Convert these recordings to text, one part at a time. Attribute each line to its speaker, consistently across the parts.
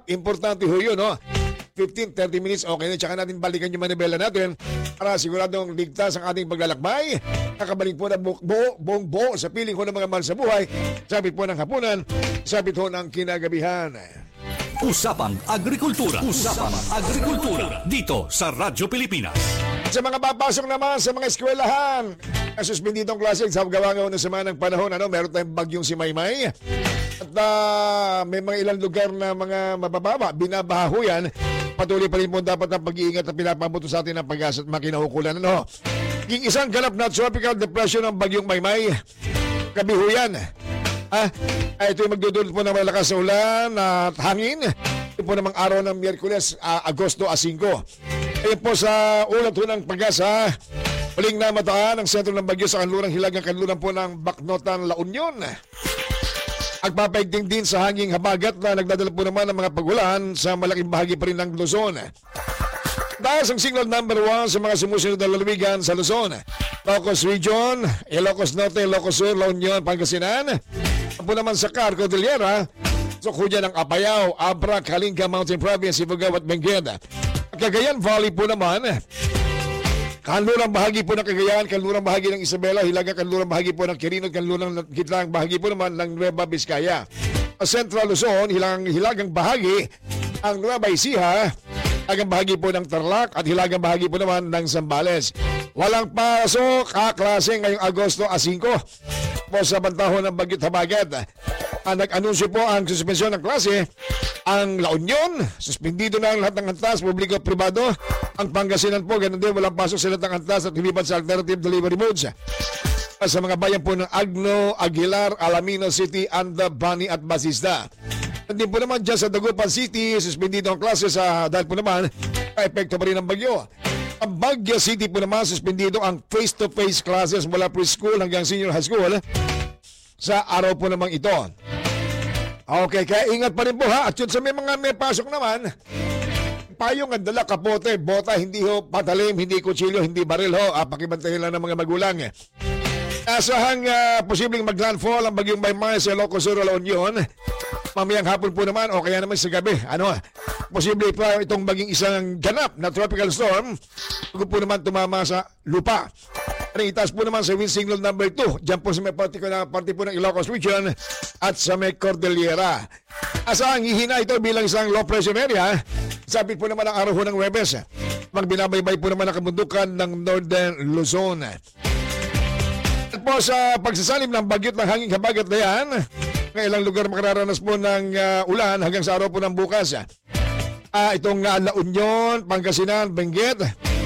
Speaker 1: stop. Importante ho yun, no? 15-30 minutes, okay na. Tsaka natin balikan yung manibela natin para siguradong ligtas ang ating paglalakbay. Kakabalik po ng buong buo sa piling ko ng mga mahal sa buhay. Sabit po ng hapunan, sabit ho ng kinagabihan.
Speaker 2: Usapang Agrikultura. Usapang Agrikultura. Dito sa Radyo Pilipinas.
Speaker 1: Sa mga papasok naman sa mga eskwelahan, ang suspendidong klase sa gawa-gawa na sama ng panahon, meron tayong bagyong si Maymay. At may mga ilang lugar na mga mabababa, binabaha ho yan. Patuloy pa rin po dapat ang pag-iingat at pinapabuto sa atin ng pag-asa at makinahukulan. Yung isang ganap na tropical depression ng bagyong Maymay, gabi ho yan. Ito yung magdudulot po ng malakas na ulan at hangin. Ito po namang araw ng Miyerkules, Agosto 5. Ayun po sa ulat ho ng pag-asa, muling namataan ang sentro ng bagyo sa kanlurang hilagang kanluran po ng Bacnotan, La Union. Agpapaigting din sa hanging habagat na nagdadala po naman ng mga pagulan sa malaking bahagi pa rin ng Luzon. Dahil ang signal number 1 sa mga sumusunod na lalawigan sa Luzon, Ilocos Region, Ilocos Norte, Ilocos Sur, La Union, Pangasinan. Po naman sa Cordillera, Sukuya ng Apayao, Abra, Kalinga, Mountain Province, Ifugao at Benguet. Cagayan Valley po naman, kanlurang bahagi po ng Cagayan, kanlurang bahagi ng Isabela, hilagang kanlurang bahagi po ng Quirino, kanlurang gitlang bahagi po naman ng Nueva Vizcaya. Central Luzon, hilagang bahagi ang Nueva Ecija, hilagang bahagi po ng Tarlac at hilagang bahagi po naman ng Zambales. Walang pasok kaklase ngayong Agosto 5 po sa bantahon ng Bagyot Habagat. Nag-anunsyo po ang suspensyon ng klase ang La Union, suspendido na ang lahat ng antas, publiko at pribado. Ang Pangasinan po, ganun din, walang pasok sa lahat ng antas at hilipan sa alternative delivery modes. Sa mga bayan po ng Agno, Aguilar, Alamino City, Anda, Bani at Basista. Hindi po naman dyan sa Dagupan City, suspendido ang klase dahil po naman, ka-epekto pa rin ng bagyo. Ang Baguio City po naman, suspendido ang face-to-face classes mula preschool hanggang senior high school sa araw po namang ito. Okay, kaya ingat pa rin po ha. At yun sa may pasok naman, payong ang dala, kapote, bota, hindi ho patalim, hindi kutsilyo, hindi baril ho. Pakibantayin lang ng mga magulang. Asahang posibleng maglandfall ang bagyong Maymay sa Ilocos Sur, La Union. Mamayang hapon po naman o kaya naman sa gabi. Posible pa itong maging isang ganap na tropical storm. Kung po naman tumama sa lupa. Itaas po naman sa wind signal number 2. Diyan po sa may parte po ng Ilocos Region at sa may Cordillera. Asahang hihina ito bilang isang low pressure area. Sabit po naman ang araw ng Huwebes. Magbinabaybay po naman ang kabundukan ng Northern Luzon. At po sa pagsasalim ng bagyot ng hanging habagat na yan, ng ilang lugar makararanas po ng ulan hanggang sa araw po ng bukas. Itong La Union, Pangasinan, Benguet,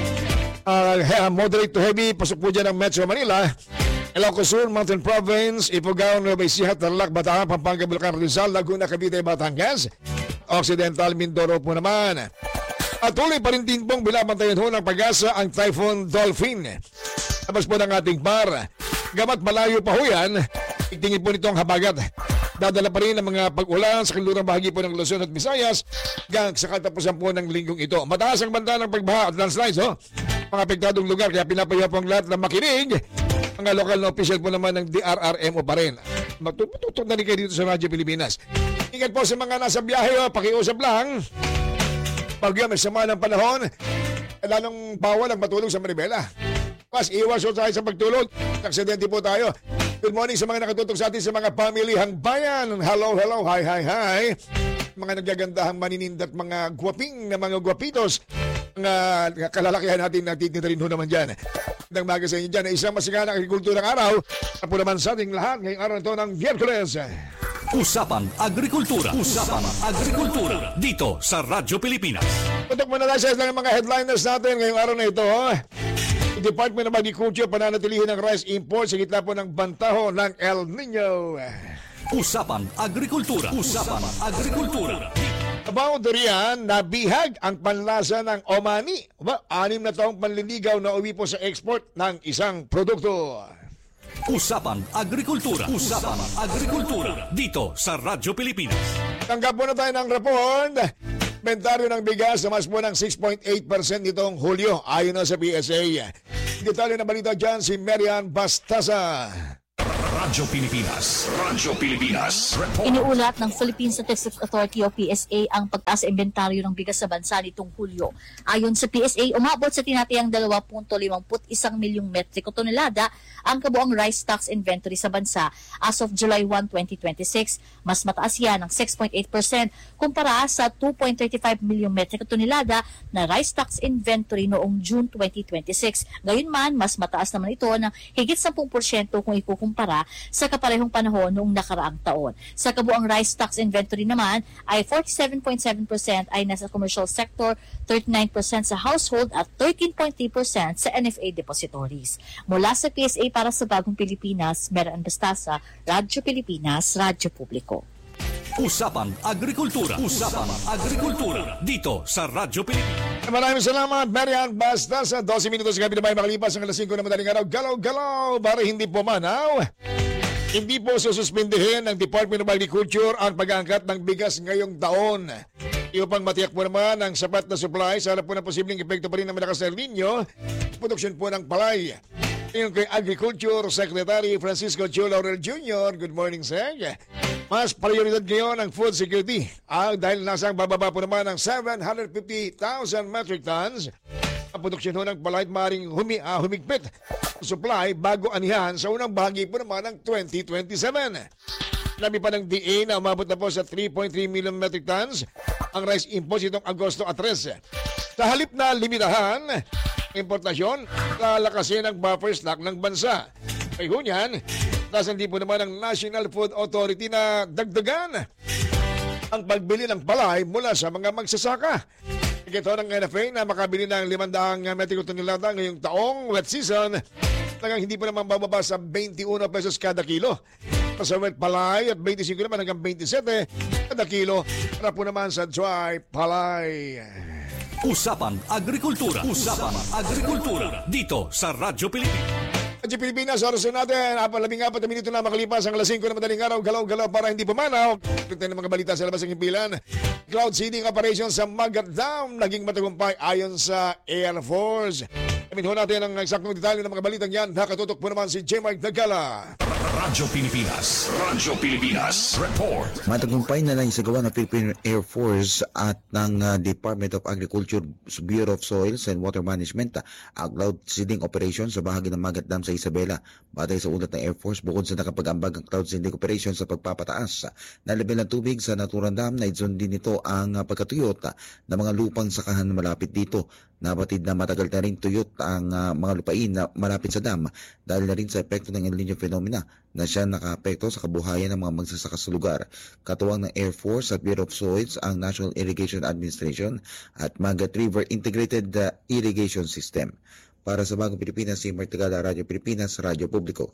Speaker 1: moderate to heavy, pasok po dyan ng Metro Manila, Ilocos Sur, Mountain Province, Ifugao, Nueva Ecija, Tarlac, Bataan, Pampanga, Bulacan, Rizal, Laguna, Cavite, Batangas, Occidental, Mindoro po naman. At tuloy pa rin din pong binabantayan ho ng pag-asa ang Typhoon Dolphin. Tapos po ng ating par, gamat malayo pa ho yan, itingin po nito ang habagat. Dadala pa rin ang mga pag-ulan sa kanlurang bahagi po ng Luzon at Visayas hanggang sa katapusan po ng linggong ito. Mataas ang banta ng pagbaha at landslides, mga apektadong lugar, kaya pinapayaw po ang lahat na makinig. Mga lokal na official po naman ng DRRMO pa rin. Matututok na rin kayo dito sa Radyo Pilipinas. Ingat po sa mga nasa biyahe, pakiusap lang. Pag yan, may sama ng panahon, lalong bawal ang matulog sa manibela. Mas iwas po tayo sa pagtulog. Aksidente po tayo. Good morning sa mga nakatutok sa atin sa mga pamilihang bayan. Hello, hello, hi, hi, hi. Mga naggagandahang maninindat, mga guwaping na mga guwapitos. Mga kalalakihan natin natitinda rin ho naman dyan. Nang maga sa inyo dyan, isang masiganang agrikulturang araw. At po naman sa ating lahat ngayong araw ito ng Miyerkules.
Speaker 2: Usapang Agrikultura. Usapang Agrikultura. Dito sa Radyo Pilipinas.
Speaker 1: Tutok muna tayo sa isang mga headliners natin ngayong araw na ito. Department of Agriculture pananatilihin ng rice import sa gitna po ng bantaho ng El Nino.
Speaker 2: Usapang Agrikultura. Usapang Agrikultura.
Speaker 1: About riyan, nabihag ang panlasa ng Omani. 6 na taong panliligaw na uwi po sa export ng isang produkto.
Speaker 2: Usapang Agrikultura. Usapang Agrikultura. Dito sa Radyo Pilipinas.
Speaker 1: Tanggap po na tayo ng report. Inventaryo ng bigas na mas po ng 6.8% nitong Hulyo ayon na sa PSA. Detalye na balita dyan si Marian Bastasa.
Speaker 2: Radyo Pilipinas. Radyo Pilipinas. Report.
Speaker 3: Iniulat ng Philippine Statistics Authority o PSA ang pagtaas sa inventaryo ng bigas sa bansa nitong Hulyo. Ayon sa PSA, umabot sa tinatayang 2.51 milyong metriko tonelada ang kabuang rice stocks inventory sa bansa as of July 1, 2026. Mas mataas yan ng 6.8% kumpara sa 2.35 milyong metriko tonelada na rice stocks inventory noong June 2026. Gayunman, mas mataas naman ito ng higit 10% kung ikukumpara sa kaparehong panahon noong nakaraang taon. Sa kabuang rice stocks inventory naman ay 47.7% ay nasa commercial sector, 39% sa household at 13.3% sa NFA depositories. Mula sa PSA para sa Bagong Pilipinas, Meran Bastasa, Radyo Pilipinas, Radyo Publiko.
Speaker 2: Usapang Agrikultura. Usapang Agrikultura. Dito sa Radyo Pilipinas.
Speaker 1: Maraming salamat, Marian. Basta sa 12 minutos gabi na may makalipas ang alas 5 na madaling araw. Galaw-galaw para hindi pumanaw. Hindi po sususpindihin ng Department of Agriculture ang pag-aangkat ng bigas ngayong taon. Upang matiyak po naman ang sapat na supply sa harap po ng posibleng epekto pa rin ng malakas na El Nino, produksyon po ng palay. Ngayon kay Agriculture Secretary Francisco Chu Laurel Jr. Good morning, sir. Mas prioridad ngayon ang food security dahil nasang bababa po naman ng 750,000 metric tons. Ang produksyon ho ng palay maring humigpit supply bago anihan sa unang bahagi po naman ng 2027. Nabi pa ng DA na umabot na po sa 3.3 million metric tons ang rice imports itong Agosto 13. Sa halip na limitahan importasyon, lalakasin ang buffer stock ng bansa. Kaya hunyan, hindi po naman ang National Food Authority na dagdagan ang pagbili ng palay mula sa mga magsasaka. Ito ng NFA na makabili ng 500 metriko tonelada ngayong taong wet season, talagang hindi po naman bababa sa 21 pesos kada kilo. Sa wet palay at 25 naman hanggang 27 kada kilo para po naman sa dry palay.
Speaker 2: Usapang Agrikultura. Usapang Agrikultura. Dito sa Radyo Pilipinas.
Speaker 1: Radyo Pilipinas, oras natin, 14 na minuto na makalipas ang alas 5 na madaling araw, galaw-galaw para hindi pumanaw. Ito ng mga balita sa labas ng himpilan. Cloud seeding operation sa Magat Dam naging matagumpay ayon sa Air Force. Amin ho natin ang eksaktong detalye ng mga balitang yan. Nakatutok po naman si J. Mark Nagala.
Speaker 2: Radyo Pilipinas. Radyo Pilipinas. Report.
Speaker 4: Matagumpay na lang isagawa ng Philippine Air Force at ng Department of Agriculture Bureau of Soils and Water Management ang cloud seeding operation sa bahagi ng Magat Dam sa Isabela. Batay sa ulat ng Air Force, bukod sa nakapag-ambag ang cloud seeding operation sa pagpapataas na level ng tubig sa naturang dam, naidson din ito ang pagkatuyot ng mga lupang sakahan malapit dito. Nabatid na matagal na rin tuyot ang mga lupain na malapit sa dam dahil na rin sa epekto ng El Nino phenomena na siya nakaapekto sa kabuhayan ng mga magsasaka sa lugar. Katuwang ng Air Force at Bureau of Soils ang National Irrigation Administration at Magat River Integrated Irrigation System. Para sa Bagong Pilipinas, si Martigala, Radyo Pilipinas, Radyo Publiko.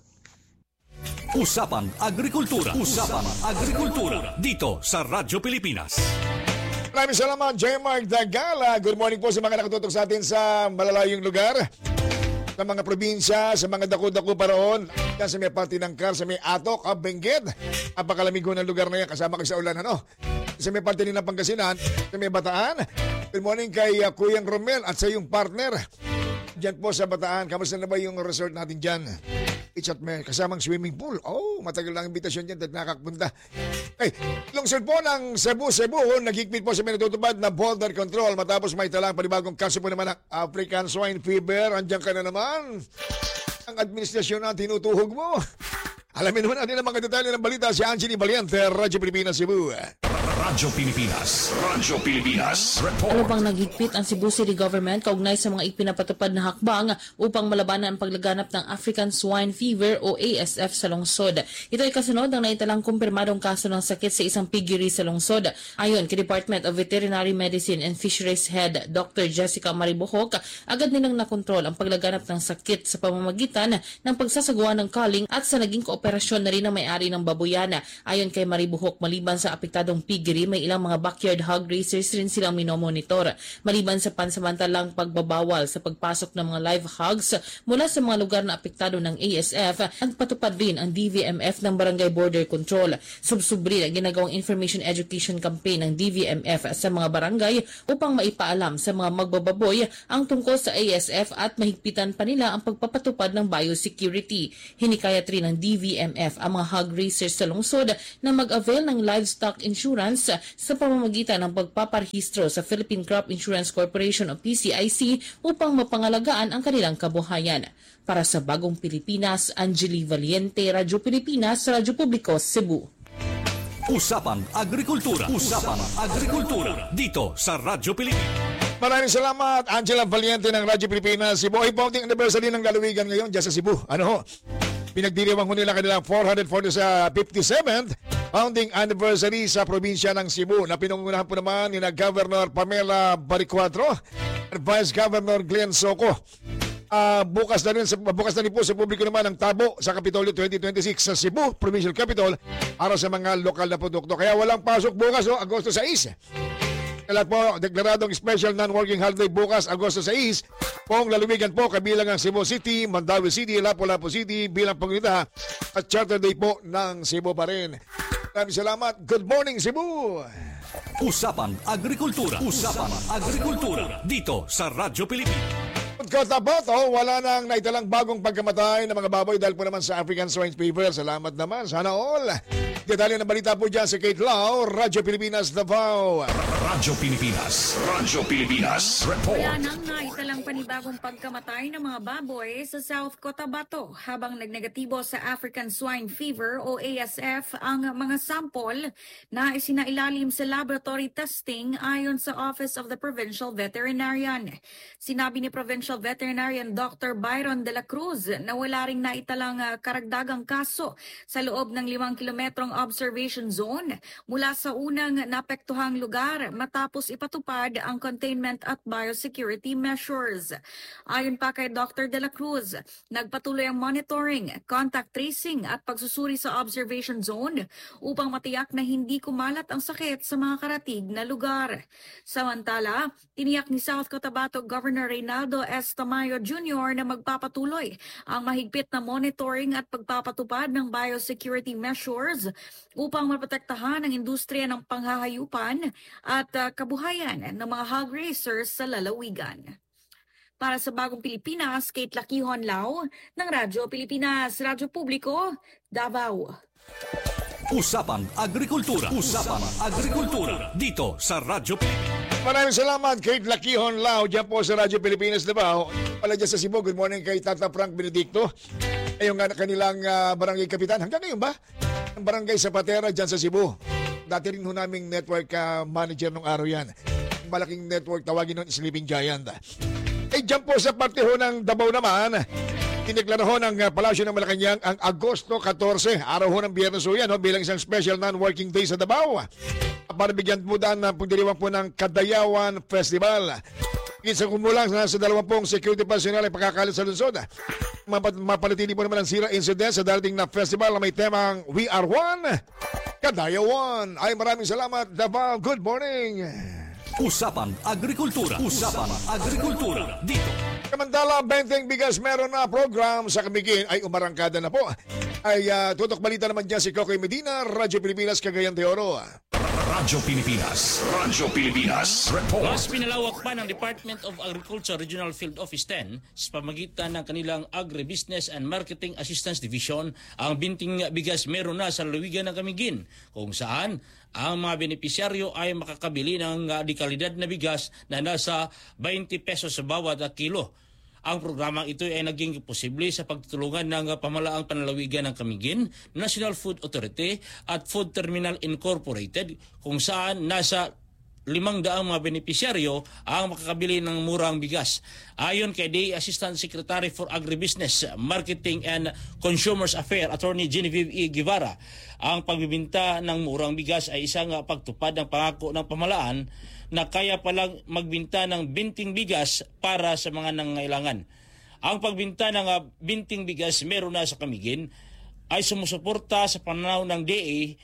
Speaker 2: Usapang Agrikultura. Usapang Agrikultura. Dito sa Radyo Pilipinas.
Speaker 1: Maraming salamat, J. Mark Nagala. Good morning po sa mga nakatutok sa atin sa malalayong lugar. Sa mga probinsya, sa mga dako-dako pa roon. Yan sa may Patinangkar, sa may Atok, Benguet. Apakalamig ng lugar na yan, kasama kayo sa ulan, ano? Sa may parte ng Pangasinan, sa may Bataan. Good morning kay Kuyang Romel at sa iyong partner. Diyan po sa Bataan, kamusta na ba yung resort natin dyan? It's at may kasamang swimming pool. Oh, matagal lang invitation dyan at nakakapunta. Hey, lungsod po ng Cebu, nagigpit po sa may natutupad na border control matapos may talang panibagong kaso po naman ng African Swine Fever. Andiyan ka na naman. Ang administrasyon na tinutuhog mo. Alamin naman natin ang mga detalye ng balita si Angeline Valiente, Radyo Pilipinas, Cebu.
Speaker 2: Radyo Pilipinas. Radyo Pilipinas. Report.
Speaker 5: Ano bang naghigpit ang Cebu City Government kaugnay sa mga ipinapatupad na hakbang upang malabanan ang paglaganap ng African Swine Fever o ASF sa lungsod. Ito ay kasunod ng naitalang kumpirmadong kaso ng sakit sa isang piggery sa lungsod. Ayon kay Department of Veterinary Medicine and Fisheries Head Dr. Jessica Maribuhok, agad nilang nakontrol ang paglaganap ng sakit sa pamamagitan ng pagsasagawa ng culling at sa naging kooperasyon na rin ng may-ari ng baboyana. Ayon kay Maribuhok, maliban sa apektadong piggery advisory, may ilang mga backyard hog raisers rin silang minomonitor. Maliban sa pansamantalang pagbabawal sa pagpasok ng mga live hogs mula sa mga lugar na apektado ng ASF, nagpatupad rin ang DVMF ng Barangay Border Control. Subsubri ang ginagawang information education campaign ng DVMF sa mga barangay upang maipaalam sa mga magbababoy ang tungkol sa ASF at mahigpitan pa nila ang pagpapatupad ng biosecurity. Hinikayat rin ng DVMF ang mga hog raisers sa lungsod na mag-avail ng livestock insurance sa pamamagitan ng pagpaparehistro sa Philippine Crop Insurance Corporation o PCIC upang mapangalagaan ang kanilang kabuhayan. Para sa Bagong Pilipinas, Angeli Valiente, Radyo Pilipinas, Radyo Publiko, Cebu.
Speaker 2: Usapang Agrikultura. Usapang Agrikultura. Dito sa Radyo Pilipinas.
Speaker 1: Maraming salamat, Angela Valiente ng Radyo Pilipinas. Cebu ay founding anniversary ng lalawigan ngayon dyan sa Cebu. Ano ho? Pinagdiriwang ho nila kanilang 457th founding anniversary sa probinsya ng Cebu na pinungunahan po naman ni na Governor Pamela Baricuatro at Vice Governor Glenn Soco. Bukas na rin po sa publiko naman ang tabo sa Kapitolyo 2026 sa Cebu, Provincial Capital, para sa mga lokal na produkto. Kaya walang pasok bukas, Agosto 6. Kaya po, deklaradong special non-working holiday bukas, Agosto 6. Pong lalawigan po, kabilang ang Cebu City, Mandaue City, Lapu-Lapu City, bilang pangunita at Charter Day po ng Cebu pa rin. Maraming salamat. Good morning, Cebu!
Speaker 2: Usapang Agrikultura. Usapang Agrikultura. Dito sa Radyo Pilipinas.
Speaker 1: Cotabato, wala nang naitalang bagong pagkamatay ng mga baboy dahil po naman sa African Swine Fever. Salamat naman. Sana all. Detalye ng balita po dyan sa Kate Lau, Radyo Pilipinas, Davao.
Speaker 2: Radyo Pilipinas. Radyo Pilipinas. Report.
Speaker 6: Wala nang naitalang panibagong pagkamatay ng mga baboy sa South Cotabato habang nagnegatibo sa African Swine Fever o ASF ang mga sample na isinailalim sa laboratory testing ayon sa Office of the Provincial Veterinarian. Sinabi ni Provincial Veterinarian Dr. Byron de la Cruz na wala ring naitalang karagdagang kaso sa loob ng 5 kilometrong observation zone mula sa unang naapektuhang lugar matapos ipatupad ang containment at biosecurity measures. Ayon pa kay Dr. de la Cruz, nagpatuloy ang monitoring, contact tracing at pagsusuri sa observation zone upang matiyak na hindi kumalat ang sakit sa mga karatig na lugar. Samantala, tiniyak ni South Cotabato Governor Reynaldo S. Tamayo Jr. na magpapatuloy ang mahigpit na monitoring at pagpapatupad ng biosecurity measures upang maprotektahan ang industriya ng panghahayupan at kabuhayan ng mga hog raisers sa lalawigan. Para sa Bagong Pilipinas, Kate Lakihon Lau ng Radyo Pilipinas, Radyo Publiko, Davao.
Speaker 2: Usapang Agrikultura. Usapang Agrikultura. Dito sa Radyo Pilipinas.
Speaker 1: Maraming salamat, Kate Lakihon Lau, dyan po sa Radyo Pilipinas, Davao. Pala dyan sa Cebu, good morning kay Tata Frank Benedicto. Ayong kanilang barangay kapitan. Hanggang ngayon ba? Ang barangay Zapatera dyan sa Cebu. Dati rin ho naming network manager nung araw yan. Malaking network, tawagin nun Sleeping Giant. Dyan po sa parte ho ng Davao naman, dineklara ho ng Palasyo ng Malacanang ang Agosto 14, araw ho ng Biyernes ho yan, bilang isang special non-working day sa Davao. Para bigyan po daan ng pagdiriwang po ng Kadayawan Festival. Isang kumulang sa 20 security personnel ay pagkakalit sa lungsod. Mapalitili po naman ang zero incident sa darating na festival na may temang We Are One, Kadayawan. Ay maraming salamat, Davao. Good morning.
Speaker 2: Usapang Agrikultura. Usapang Agrikultura. Dito.
Speaker 1: Samantala, 20 bigas meron na program sa Camiguin ay umarangkada na po. Ay tutok balita naman dyan si Cocoy Medina, Radyo Pilipinas, Cagayan de Oro.
Speaker 2: Radyo Pilipinas. Radyo Pilipinas. Report.
Speaker 7: Mas pinalawak pa ng Department of Agriculture Regional Field Office 10 sa pamagitan ng kanilang Agribusiness and Marketing Assistance Division ang binting bigas meron na sa lalawigan ng Camiguin, kung saan ang mga benepisyaryo ay makakabili ng dekalidad na bigas na nasa 20 pesos sa bawat kilo. Ang programang ito ay naging posible sa pagtutulungan ng pamalaang panlalawigan ng Camiguin, National Food Authority at Food Terminal Incorporated, kung saan nasa 500 mga benepisyaryo ang makakabili ng murang bigas. Ayon kay DA Assistant Secretary for Agribusiness, Marketing and Consumers Affairs, Attorney Genevieve E. Guevara, ang pagbibinta ng murang bigas ay isang pagtupad ng pangako ng pamalaan na kaya palang magbinta ng binting bigas para sa mga nangangailangan. Ang pagbinta ng binting bigas meron na sa Camiguin ay sumusuporta sa pananaw ng DA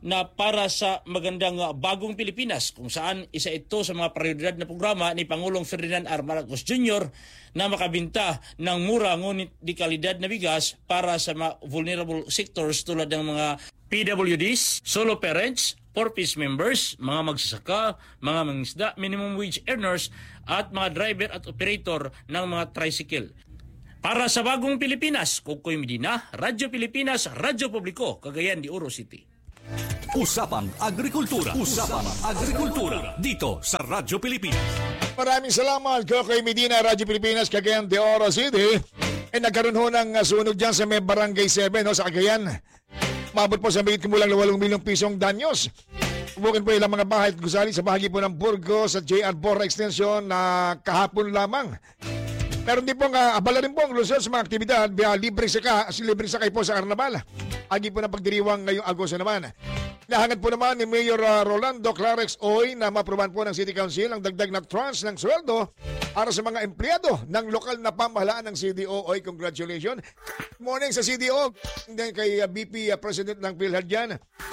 Speaker 7: na para sa magandang bagong Pilipinas, kung saan isa ito sa mga prioridad na programa ni Pangulong Ferdinand R. Marcos Jr. na makabinta ng mura ngunit di kalidad na bigas para sa mga vulnerable sectors tulad ng mga PWDs, solo parents, 4-piece members, mga magsasaka, mga mangingisda, minimum wage earners at mga driver at operator ng mga tricycle. Para sa bagong Pilipinas, Kukoy Medina, Radyo Pilipinas, Radyo Publiko, Cagayan de Oro City.
Speaker 2: Usapang Agrikultura. Usapang Agrikultura. Dito sa Radyo Pilipinas.
Speaker 1: Maraming salamat, Kukoy Medina, Radyo Pilipinas, Cagayan de Oro City. Nagkaroon ho ng sunog dyan sa may Barangay 7 sa Cagayan. Mabot po sa bigit kumulang 8 milyong pisong danyos. Bukin po ilang mga bahay at gusali sa bahagi po ng Burgos at JR Borra Extension na kahapon lamang. Meron din pong abala rin po ang Luzon sa mga aktibidad via libre sakay po sa Carnaval. Agi po ng pagdiriwang ngayong Agosto naman. Nahangad po naman ni Mayor Rolando Clarex Oy na maproban po ng City Council ang dagdag na tranche ng sweldo para sa mga empleyado ng lokal na pamahalaan ng CDO. Oy, congratulations. Morning sa CDO. Kay VP President ng PhilHealth dyan.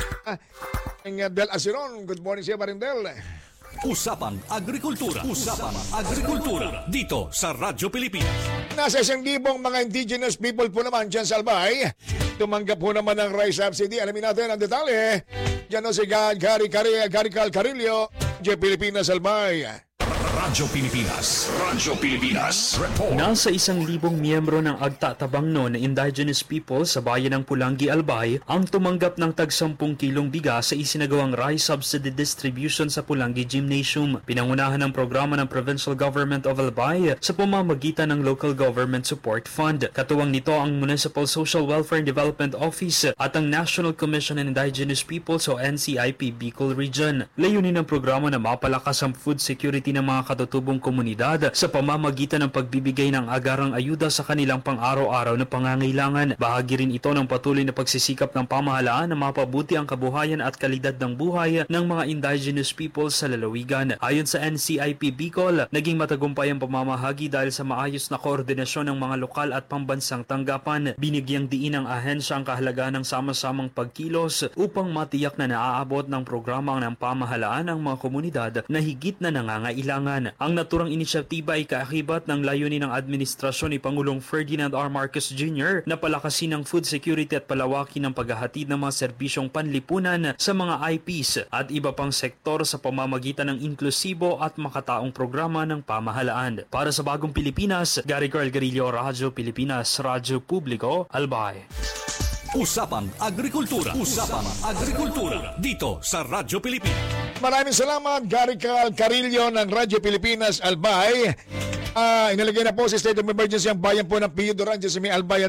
Speaker 1: Del Asiron. Good morning siya, Marindel.
Speaker 2: Usapang Agrikultura. Usapang Agrikultura. Dito sa Radyo Pilipinas.
Speaker 1: Nasa 1,000 mga indigenous people po naman dyan sa Albay. Tumanggap po naman ng rice subsidy. Alamin natin ang detalye. Diyan o si Gary Carillo, J. Pilipinas Albay.
Speaker 2: Radyo Pilipinas. Radyo Pilipinas. Report.
Speaker 8: Nasa 1,000 miyembro ng Agta-Tabangno na indigenous people sa bayan ng Pulangi, Albay ang tumanggap ng tag 10 kilong bigas sa isinagawang rice subsidy distribution sa Pulangi Gymnasium. Pinangunahan ng programa ng Provincial Government of Albay sa pamamagitan ng Local Government Support Fund. Katuwang nito ang Municipal Social Welfare and Development Office at ang National Commission on Indigenous Peoples o NCIP Bicol Region. Layunin ng programa na mapalakas ang food security ng mga katutubong komunidad sa pamamagitan ng pagbibigay ng agarang ayuda sa kanilang pang-araw-araw na pangangailangan. Bahagi rin ito ng patuloy na pagsisikap ng pamahalaan na mapabuti ang kabuhayan at kalidad ng buhay ng mga indigenous people sa lalawigan. Ayon sa NCIP Bicol, naging matagumpay ang pamamahagi dahil sa maayos na koordinasyon ng mga lokal at pambansang tanggapan. Binigyang diin ng ahensya ang kahalagahan ng sama-samang pagkilos upang matiyak na naaabot ng programa ng pamahalaan ang mga komunidad na higit na nangangailangan. Ang naturang inisyatiba ay kaakibat ng layunin ng administrasyon ni Pangulong Ferdinand R. Marcos Jr. na palakasin ang food security at palawakin ang paghahatid ng mga serbisyong panlipunan sa mga IPs at iba pang sektor sa pamamagitan ng inklusibo at makataong programa ng pamahalaan. Para sa Bagong Pilipinas, Gary Carillo, Radyo Pilipinas, Radyo Publiko, Albay.
Speaker 2: Usapang Agrikultura. Usapang Agrikultura. Dito sa Radyo Pilipinas.
Speaker 1: Maraming salamat, Gary Carillo ng Radyo Pilipinas Albay. Inalagay na po sa state of emergency ang bayan po ng Pio Duran dyan sa may Albay.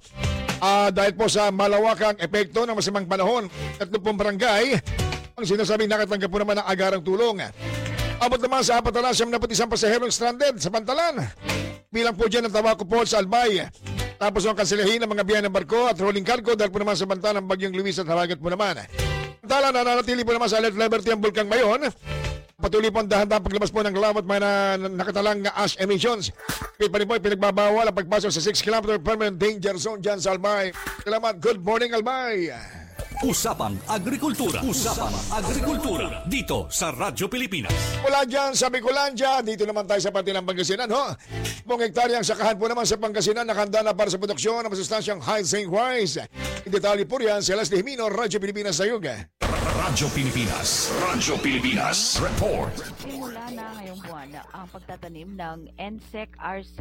Speaker 1: Dahil po sa malawakang epekto ng masamang panahon at pong barangay, ang sinasabing nakatanggap po naman ng agarang tulong. Abot naman sa 471 pasaherong stranded sa Pantalan. Bilang po dyan ang Tabaco Port sa Albay. Tapos ang kansilahin ng mga biyahe ng barko at rolling cargo dahil po naman sa banta ng Bagyong Luis at Habagat po naman. Samantala, nananatili po naman sa alert level ang Bulkang Mayon. Patuloy po ang dahan-dahan paglabas po ng lawat mga nakatalang ash emissions. Kahit pa rin po pinagbabawal ang pagpasok sa 6 km permanent danger zone dyan sa Albay. Salamat. Good morning, Albay.
Speaker 2: Usapang Agrikultura. Usapang Agrikultura. Dito sa Radyo Pilipinas.
Speaker 1: Mula dyan sa Bicolandia, dito naman tayo sa pati ng Pangasinan. Pong hektaryang sakahan po naman sa Pangasinan nakahanda na para sa produksyon ng masustansyang high zinc rice. Detalye po riyan si Leslie Himino, Radyo Pilipinas sa Yuga.
Speaker 2: Radyo Pilipinas. Radyo Pilipinas. Report.
Speaker 9: Simula na ngayong buwan ang pagtatanim ng NSEC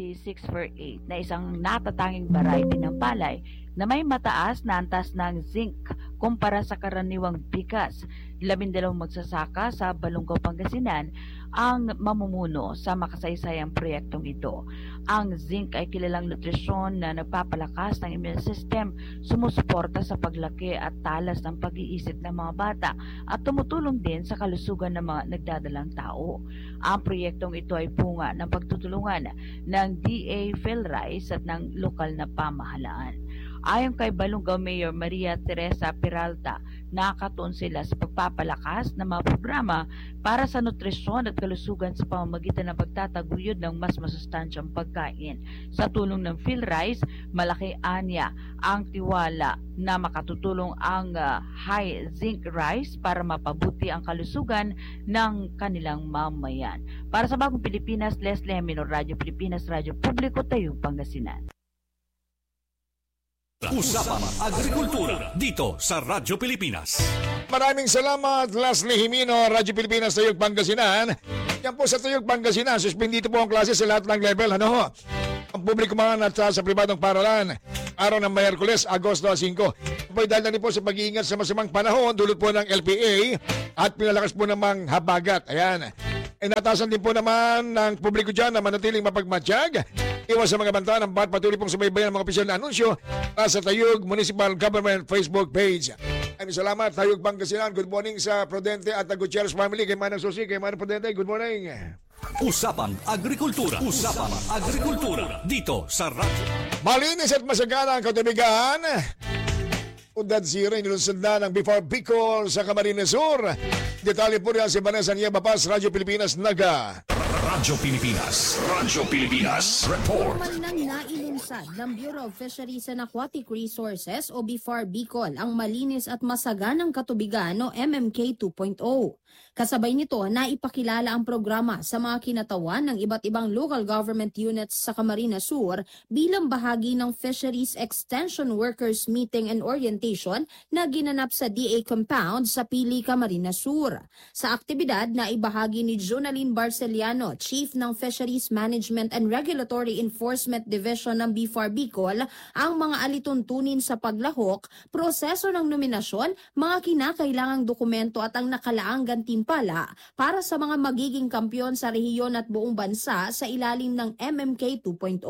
Speaker 9: RC648 na isang natatanging variety ng palay na may mataas na antas ng zinc kumpara sa karaniwang bigas. 12 magsasaka sa Balunggaw, Pangasinan ang mamumuno sa makasaysayang proyektong ito. Ang zinc ay kilalang nutrisyon na nagpapalakas ng immune system, sumusuporta sa paglaki at talas ng pag-iisip ng mga bata at tumutulong din sa kalusugan ng mga nagdadalang tao. Ang proyektong ito ay bunga ng pagtutulungan ng DA PhilRice at ng lokal na pamahalaan. Ayon kay Balungaw Mayor Maria Teresa Peralta, nakatuon sila sa pagpapalakas ng mga programa para sa nutrisyon at kalusugan sa pamamagitan ng pagtataguyod ng mas masustansyang pagkain. Sa tulong ng PhilRice, malaki anya ang tiwala na makatutulong ang high zinc rice para mapabuti ang kalusugan ng kanilang mamayan. Para sa Bagong Pilipinas, Leslie Minor, Radyo Pilipinas, Radyo Publiko, Tayog, Pangasinan.
Speaker 2: Usapang Agrikultura dito sa Radyo Pilipinas.
Speaker 1: Maraming salamat, Leslie Jimino, Radyo Pilipinas, Tayog, Pangasinan. Yan po sa Tayog, Pangasinan, suspendito po ang klase sa lahat ng level. Ano? Ang publiko man at sa pribadong paralan. Araw ng Miyerkules, Agosto 5. Po'y dahil na rin po sa pag-iingat sa masamang panahon, dulot po ng LPA at pinalakas po namang habagat. Ayan. Inatasan din po naman ng publiko dyan na manatiling mapagmatsyag. Iwas sa mga banta ng patuloy pong subaybayan ng mga opisyal na anunsyo sa Tayog Municipal Government Facebook page. Maraming salamat, Tayog, Pangasinan. Good morning sa Prudente at the Gutierrez family. Kay Manang Susi, kay Manang Prudente, good morning.
Speaker 2: Usapang Agrikultura. Usapang Agrikultura dito sa Radyo.
Speaker 1: Malinis at masagana ang katubigan. Udad Zero, inilunsad na ng Before Bicol sa Camarines Sur. Detalye po riyan si Vanessa Nieva Paz, Radyo Pilipinas, Naga.
Speaker 2: Radyo Pilipinas. Radyo Pilipinas. Report.
Speaker 10: Nang nailunsad ng Bureau of Fisheries and Aquatic Resources o BFAR Bicol ang malinis at masaganang katubigan o MMK 2.0. Kasabay nito, naipakilala ang programa sa mga kinatawan ng iba't ibang local government units sa Camarines Sur bilang bahagi ng Fisheries Extension Workers Meeting and Orientation na ginanap sa DA Compound sa Pili, Camarines Sur. Sa aktibidad, naibahagi ni Jonaline Barceliano, Chief ng Fisheries Management and Regulatory Enforcement Division ng BFAR Bicol, ang mga alituntunin sa paglahok, proseso ng nominasyon, mga kinakailangang dokumento at ang nakalaang gantimpala para sa mga magiging kampiyon sa rehiyon at buong bansa sa ilalim ng MMK 2.0.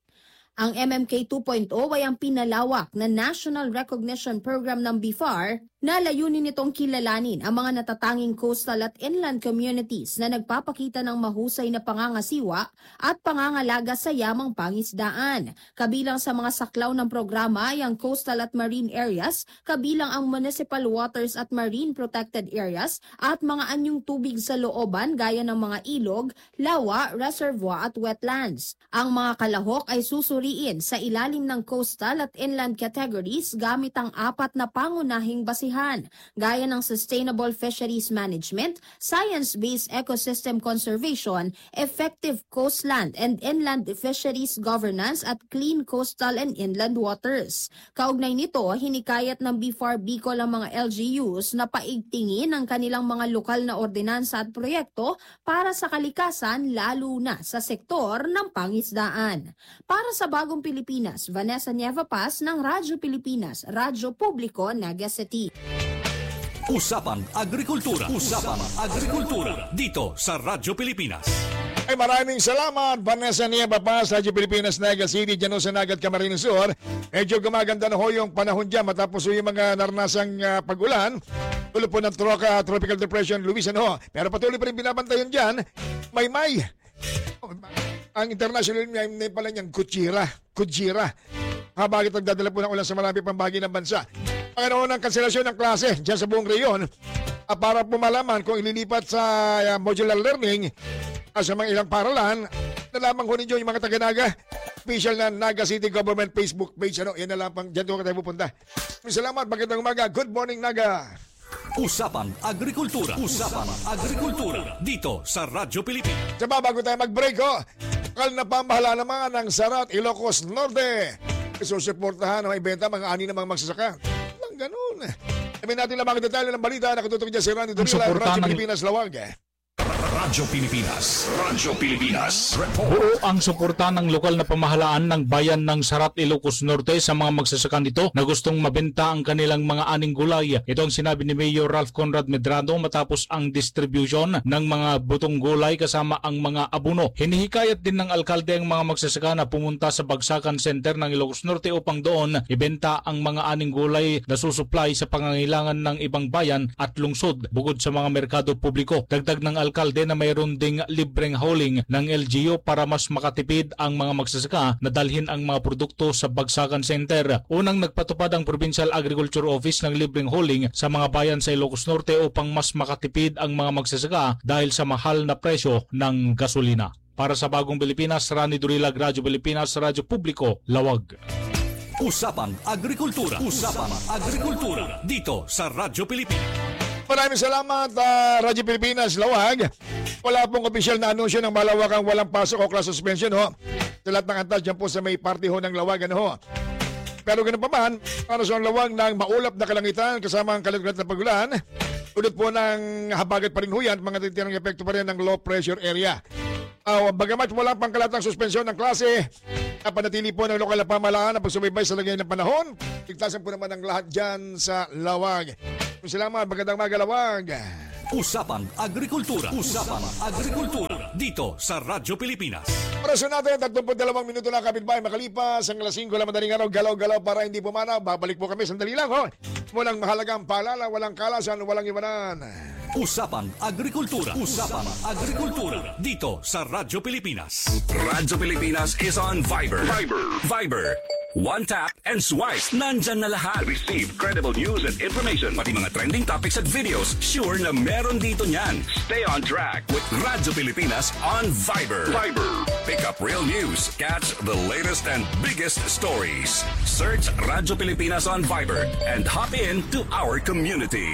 Speaker 10: Ang MMK 2.0 ay ang pinalawak na National Recognition Program ng BFAR na layunin nitong kilalanin ang mga natatanging coastal at inland communities na nagpapakita ng mahusay na pangangasiwa at pangangalaga sa yamang pangisdaan. Kabilang sa mga saklaw ng programa ay ang coastal at marine areas, kabilang ang municipal waters at marine protected areas at mga anyong tubig sa looban gaya ng mga ilog, lawa, reservoir at wetlands. Ang mga kalahok ay susuriin sa ilalim ng coastal at inland categories gamit ang 4 na pangunahing basihan, gaya ng Sustainable Fisheries Management, Science-Based Ecosystem Conservation, Effective Coastland and Inland Fisheries Governance at Clean Coastal and Inland Waters. Kaugnay nito, hinikayat ng BFAR Bicol ang mga LGUs na paigtingin ang kanilang mga lokal na ordinansa at proyekto para sa kalikasan, lalo na sa sektor ng pangisdaan. Para sa Bagong Pilipinas, Vanessa Nieva Paz ng Radyo Pilipinas, Radyo Publiko, Naga City.
Speaker 2: Usapang Agrikultura. Usapang Agrikultura dito sa Radyo Pilipinas.
Speaker 1: Ay maraming salamat, Vanessa Nieva Paz, Radyo Pilipinas, Naga City, dyan sa Nagat, Camarines Sur. Medyo gumaganda na ho yung panahon dyan matapos yung mga naranasang pag-ulan. Tulo po ng Tropical Depression, Luis, ano. Pero patuloy pa rin binabantayan dyan. May. Ang international name pala niyang Kujira. Bakit nagdadala po ng ulan sa marami pang bahagi ng bansa. Panginoon ng kanselasyon ng klase dyan sa buong reyon para po malaman kung ililipat sa modular learning sa mga ilang paralan, nalamang ko ninyo yung mga taga-Naga, official na Naga City Government Facebook page. Yan na lang pang dyan doon tayo pupunta. Salamat, magandang umaga. Good morning, Naga.
Speaker 2: Usapang Agrikultura. Usapang Agrikultura dito sa Radyo Pilipinas.
Speaker 1: Sa bago tayo mag-break, lokal na pamahala naman ng Sarat, Ilocos Norte. Susuportahan ang ibenta mga ani namang magsasaka. Lang ganun. Sabihin natin lang mga detalye ng balita na katutok dyan si Randy Dorila, Radyo Pilipinas, Lawag.
Speaker 2: Radyo Pilipinas. Radyo Pilipinas.
Speaker 11: Buo ang suporta ng lokal na pamahalaan ng bayan ng Sarat, Ilocos Norte sa mga magsasaka nito na gustong mabenta ang kanilang mga aning gulay. Ito ang sinabi ni Mayor Ralph Conrad Medrano matapos ang distribution ng mga butong gulay kasama ang mga abono. Hinihikayat din ng alkalde ang mga magsasaka na pumunta sa Bagsakan Center ng Ilocos Norte upang doon ibenta ang mga aning gulay na susupply sa pangangailangan ng ibang bayan at lungsod bukod sa mga merkado publiko. Dagdag ng alkalde na na mayroon ding libreng hauling ng LGU para mas makatipid ang mga magsasaka na dalhin ang mga produkto sa Bagsakan Center. Unang nagpatupad ang Provincial Agriculture Office ng libreng hauling sa mga bayan sa Ilocos Norte upang mas makatipid ang mga magsasaka dahil sa mahal na presyo ng gasolina. Para sa Bagong Pilipinas, Rani Durilag, Radyo Pilipinas, Radyo Publiko, Lawag.
Speaker 2: Usapang Agrikultura. Usapang Agrikultura. Dito sa Radyo Pilipinas.
Speaker 1: Maraming salamat, Radyo Pilipinas, Lawag. Wala pong opisyal na anunsyo ng malawakang walang pasok o class suspension ho. Sa lahat ng antas dyan po sa may party ho ng Lawag. Ho. Pero ganun pa man, para sa Lawag ng maulap na kalangitan kasama ang kalugulat na pagulan, unod po ng habagat pa rin ho yan, mga titirang epekto pa rin ng low pressure area. Bagamat wala pang kalatang suspensyon ng klase, panatili po ng lokal na pamahalaan ang pagsubaybay sa lagay ng panahon. Tigtasan po naman ang lahat dyan sa Lawag. Salamat, magandang Lawag.
Speaker 2: Usapang Agrikultura. Usapang Agrikultura. Dito sa Radyo Pilipinas.
Speaker 1: Oras natin, 32 minuto na kapitbahay makalipas ang alas 5 na madaling araw, galaw-galaw para hindi pumanaw. Babalik po kami, sandali lang ho. Walang mahalagang paalala, walang kalasan, walang iwanan.
Speaker 2: Usapang Agrikultura. Usapang Agrikultura. Dito sa Radyo Pilipinas. Radyo Pilipinas is on Viber. Viber. One tap and swipe. Nandyan na lahat. Receive credible news and information. Pati mga trending topics at videos. Sure na meron dito niyan. Stay on track with Radyo Pilipinas on Viber. Pick up real news. Catch the latest and biggest stories. Search Radyo Pilipinas on Viber and hop in to our community.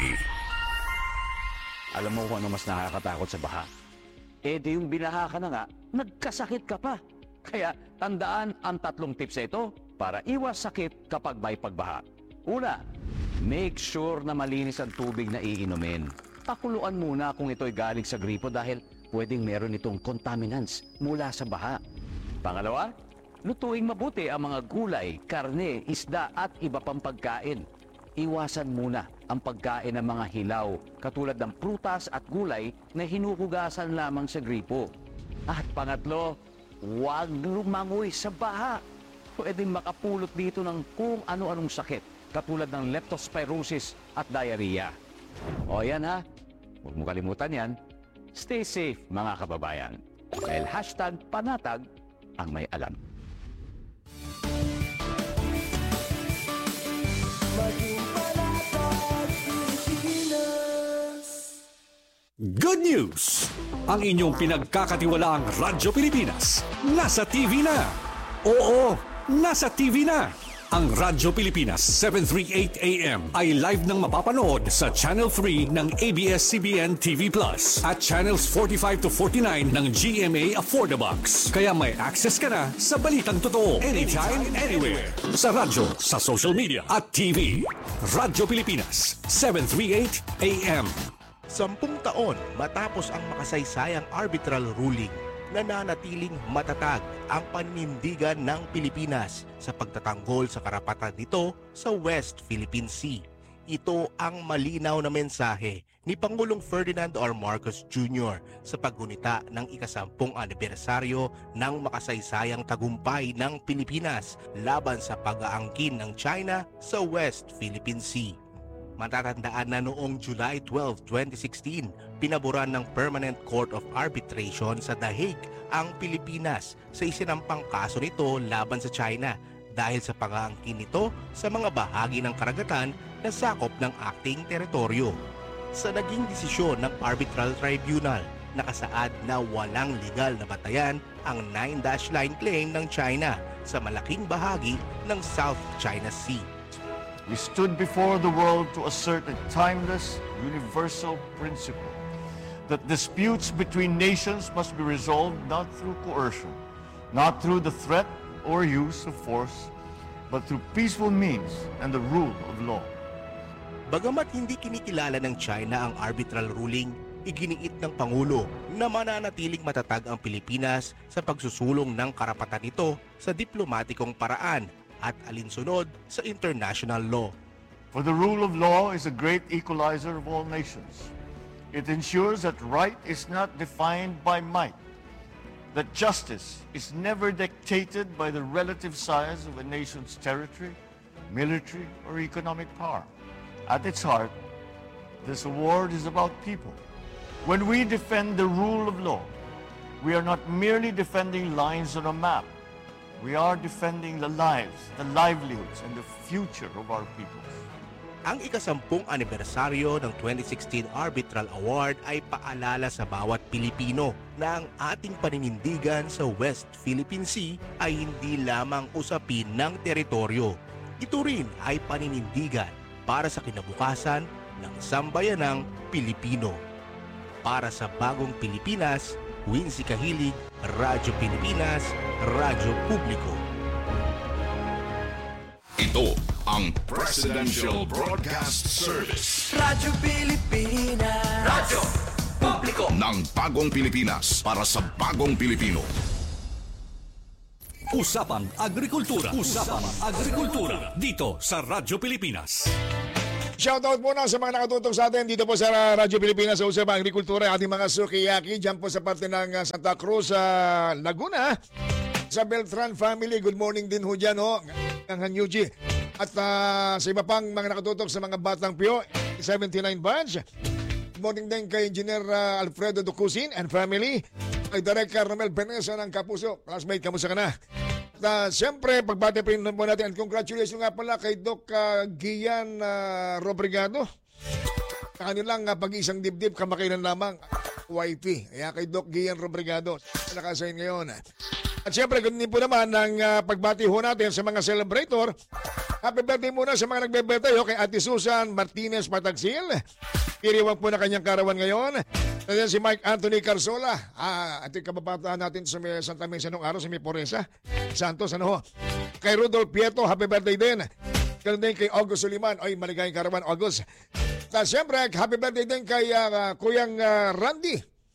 Speaker 12: Alam mo kung ano mas nakakatakot sa baha? Di yung binaha ka na nga, nagkasakit ka pa. Kaya tandaan ang 3 tips na ito para iwas sakit kapag may pagbaha. Una, make sure na malinis ang tubig na iinumin. Pakuluan muna kung ito'y galing sa gripo dahil pwedeng meron itong contaminants mula sa baha. Pangalawa, lutuing mabuti ang mga gulay, karne, isda at iba pang pagkain. Iwasan muna ang pagkain ng mga hilaw katulad ng prutas at gulay na hinuhugasan lamang sa gripo. At pangatlo, huwag lumangoy sa baha. Pwedeng makapulot dito ng kung ano-anong sakit katulad ng leptospirosis at diarrhea. O yan ha, huwag mo kalimutan yan. Stay safe mga kababayan. Dahil #panatag ang may alam.
Speaker 2: Good news! Ang inyong pinagkakatiwalaang Radyo Pilipinas nasa TV na. Oo, nasa TV na. Ang Radyo Pilipinas 738 AM ay live nang mapapanood sa Channel 3 ng ABS-CBN TV Plus at Channels 45 to 49 ng GMA Affordabox. Kaya may access ka na sa balitang totoo anytime, anywhere. Sa radyo, sa social media at TV. Radyo Pilipinas 738 AM.
Speaker 13: 10 taon matapos ang makasaysayang arbitral ruling, nananatiling matatag ang paninindigan ng Pilipinas sa pagtatanggol sa karapatan nito sa West Philippine Sea. Ito ang malinaw na mensahe ni Pangulong Ferdinand R. Marcos Jr. sa paggunita ng ika-10 anibersaryo ng makasaysayang tagumpay ng Pilipinas laban sa pag-aangkin ng China sa West Philippine Sea. Matatandaan na noong July 12, 2016, pinaboran ng Permanent Court of Arbitration sa The Hague ang Pilipinas sa isinampang kaso nito laban sa China dahil sa pag-aangkin nito sa mga bahagi ng karagatan na sakop ng ating teritoryo. Sa naging desisyon ng Arbitral Tribunal, nakasaad na walang legal na batayan ang 9-dash line claim ng China sa malaking bahagi ng South China Sea.
Speaker 14: We stood before the world to assert a timeless, universal principle that disputes between nations must be resolved not through coercion, not through the threat or use of force, but through peaceful means and the rule of law.
Speaker 13: Bagamat hindi kinikilala ng China ang arbitral ruling, iginiit ng Pangulo na mananatiling matatag ang Pilipinas sa pagsusulong ng karapatan nito sa diplomatikong paraan at alinsunod sa international law.
Speaker 14: For the rule of law is a great equalizer of all nations. It ensures that right is not defined by might, that justice is never dictated by the relative size of a nation's territory, military, or economic power. At its heart, this award is about people, When we defend the rule of law, we are not merely defending lines on a map. We are defending the lives, the livelihoods, and the future of our people.
Speaker 13: Ang ika-10 anibersaryo ng 2016 Arbitral Award ay paalala sa bawat Pilipino na ang ating paninindigan sa West Philippine Sea ay hindi lamang usapin ng teritoryo. Ito rin ay paninindigan para sa kinabukasan ng sambayanang Pilipino. Para sa bagong Pilipinas, Wincy Kahilig, Radyo Pilipinas, Radyo Publiko.
Speaker 15: Ito ang Presidential Broadcast Service.
Speaker 16: Radyo Pilipinas. Radyo Publiko.
Speaker 15: Ng bagong Pilipinas para sa bagong Pilipino.
Speaker 2: Usapang Agrikultura. Usapang Agrikultura. Dito sa Radyo Pilipinas.
Speaker 1: Shoutout muna sa mga nakatutok sa atin dito po sa Radyo Pilipinas sa Usapang Agrikultura. Ating mga sukiyaki dyan po sa parte ng Santa Cruz, Laguna. Sa Beltran family, good morning din ho dyan ho. Ang Hanyuji. At sa iba pang mga nakatutok sa mga Batang Pio, 79 Bunch. Good morning din kay Engineer Alfredo Ducusin and family. Kay Director Romel Benesa ng Kapuso. Classmate, kamusta ka na? Siyempre, pagbati pa rin po natin. And congratulations nga pala kay Doc Gian Robrigado. Sa kanilang pag-isang dibdib, kamakailan lamang. YP. Kaya kay Doc Gian Robrigado. Nakasayin ngayon. At siyempre, ganun din po naman ang pagbati ho natin sa mga celebrator. Happy birthday muna sa mga nagbe-birthday kay Ate Susan Martinez Patagsil. Piriwang po na kanyang karawan ngayon. At si Mike Anthony Carzola. Ating kababataan natin sa Santa Mesa nung araw, sa Miporesa. Santos, ano ho? Kay Rudolph Pieto, happy birthday din. Ganun din kay August Suliman. Ay, maligayang karawan, August. At siyempre, happy birthday din kay Kuyang Randy.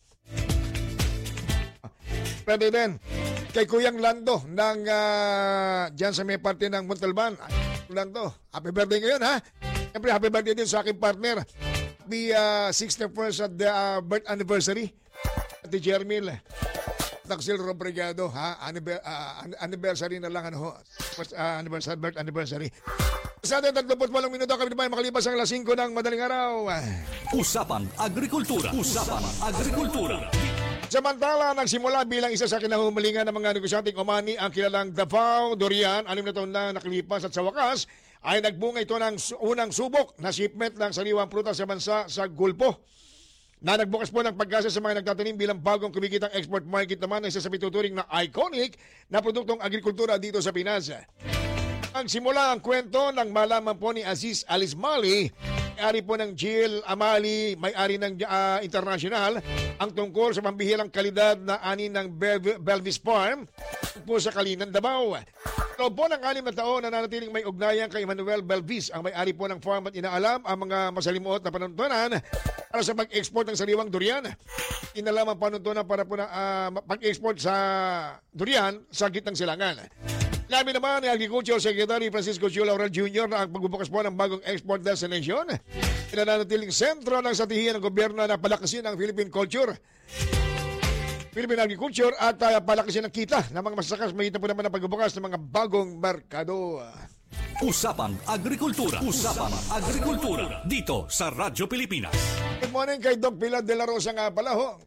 Speaker 1: Birthday din kay Kuyang Lando ng dyan sa may parte ng Montalban. Lando, happy birthday ngayon ha. Siyempre, happy birthday din sa aking partner. Happy 61st birth anniversary. Ate Jermil Taxil Robrigado ha. Anniversary na lang ano ho. Birth anniversary. Sa atin 38 minuto kami naman makalipas ang alas 5 ng madaling araw.
Speaker 2: Usapang Agrikultura. Usapang Agrikultura.
Speaker 1: Samantala, nagsimula bilang isa sa kinahumalingan ng mga negosyanteng Omani ang kilalang Davao Durian, 6 na taon na nakalipas at sa wakas ay nagbunga ito ng unang subok na shipment ng sariwang prutas sa bansa sa Gulpo. Na nagbukas po ng pag-asa sa mga nagtatanim bilang bagong kumikitang export market naman na isa sa pituturing na iconic na produktong agrikultura dito sa Pinas. Ang simula ang kwento ng malaman po ni Aziz Alismali, may-ari po ng Jill Amali, may-ari ng International, ang tungkol sa pambihirang kalidad na ani ng Belvis Farm po sa Kalinan, Davao. Loob po ng 6 na taon na nanatiling may ugnayan kay Manuel Belvis, ang may-ari po ng farm at inaalam ang mga masalimuot na panuntunan para sa pag-export ng sariwang durian. Inaalam ang panuntunan para po na pag-export sa durian sa gitnang silangan. Labi naman ni Agriculture Secretary Francisco Chua Laurel Jr. na ang pagbubukas po ng bagong export destination. Pinananatiling sentro ng satihiyan ng gobyerno na palakasin ang Philippine culture, Philippine agriculture at palakasin ang kita ng mga masasakas. Mahita po naman ang pagbubukas ng mga bagong merkado.
Speaker 2: Usapang Agrikultura. Usapang Agrikultura. Dito sa Radyo Pilipinas.
Speaker 1: Good morning kay Doc Pilar de la Rosa nga pala ho.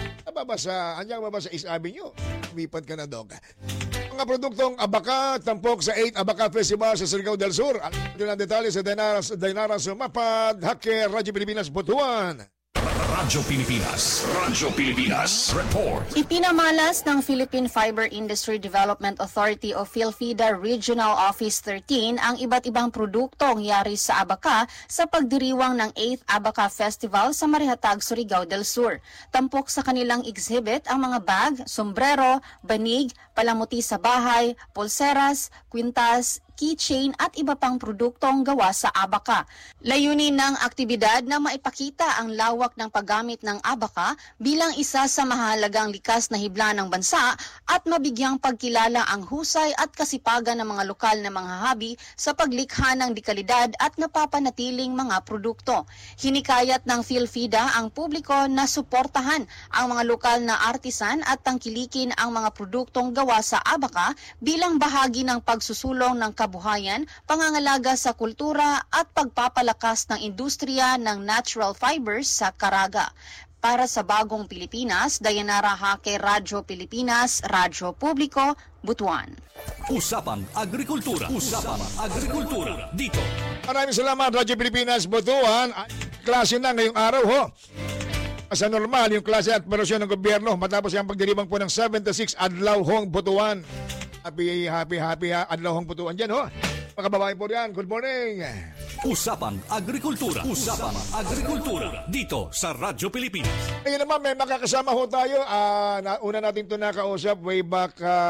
Speaker 1: Anyang mabasa East Avenue. Umipad ka na, Doc. Mga produktong abaka, tampok sa 8 Abaka Festival sa Surigao del Sur. Ito ang detalye sa Dainara Sumapad, Hacker, Radyo Pilipinas, Butuan.
Speaker 15: Radyo Pilipinas. Radyo Pilipinas. Report.
Speaker 17: Ipinamalas ng Philippine Fiber Industry Development Authority o PhilFIDA Regional Office 13 ang iba't ibang produktong yari sa abaka sa pagdiriwang ng 8th Abaka Festival sa Marihatag, Surigao del Sur. Tampok sa kanilang exhibit ang mga bag, sombrero, banig, palamuti sa bahay, pulseras, kwintas, keychain at iba pang produktong gawa sa abaka. Layunin ng aktibidad na maipakita ang lawak ng paggamit ng abaka bilang isa sa mahalagang likas na hibla ng bansa at mabigyang pagkilala ang husay at kasipagan ng mga lokal na mga habi sa paglikha ng dekalidad at napapanatiling mga produkto. Hinikayat ng PhilFIDA ang publiko na suportahan ang mga lokal na artisan at tangkilikin ang mga produktong gawa sa abaka bilang bahagi ng pagsusulong ng kabuhayan, pangangalaga sa kultura at pagpapalakas ng industriya ng natural fibers sa Caraga. Para sa Bagong Pilipinas, Dayanara Hake, Radyo Pilipinas, Radyo Publiko, Butuan.
Speaker 2: Usapang Agrikultura. Usapang Agrikultura. Dito.
Speaker 1: Maraming salamat, Radyo Pilipinas, Butuan. Klase na ngayong araw, ho. Sa normal, yung klase at operasyon ng gobyerno matapos yung pagdiribang po ng 76 adlaw hong Butuan. Happy adlaw hong Butuan dyan, ho. Mga babae po yan, good morning.
Speaker 2: Usapang Agrikultura. Usapang Agrikultura. Dito sa Radyo Pilipinas.
Speaker 1: Ngayon naman, may makakasama ho tayo. Una natin ito nakausap way back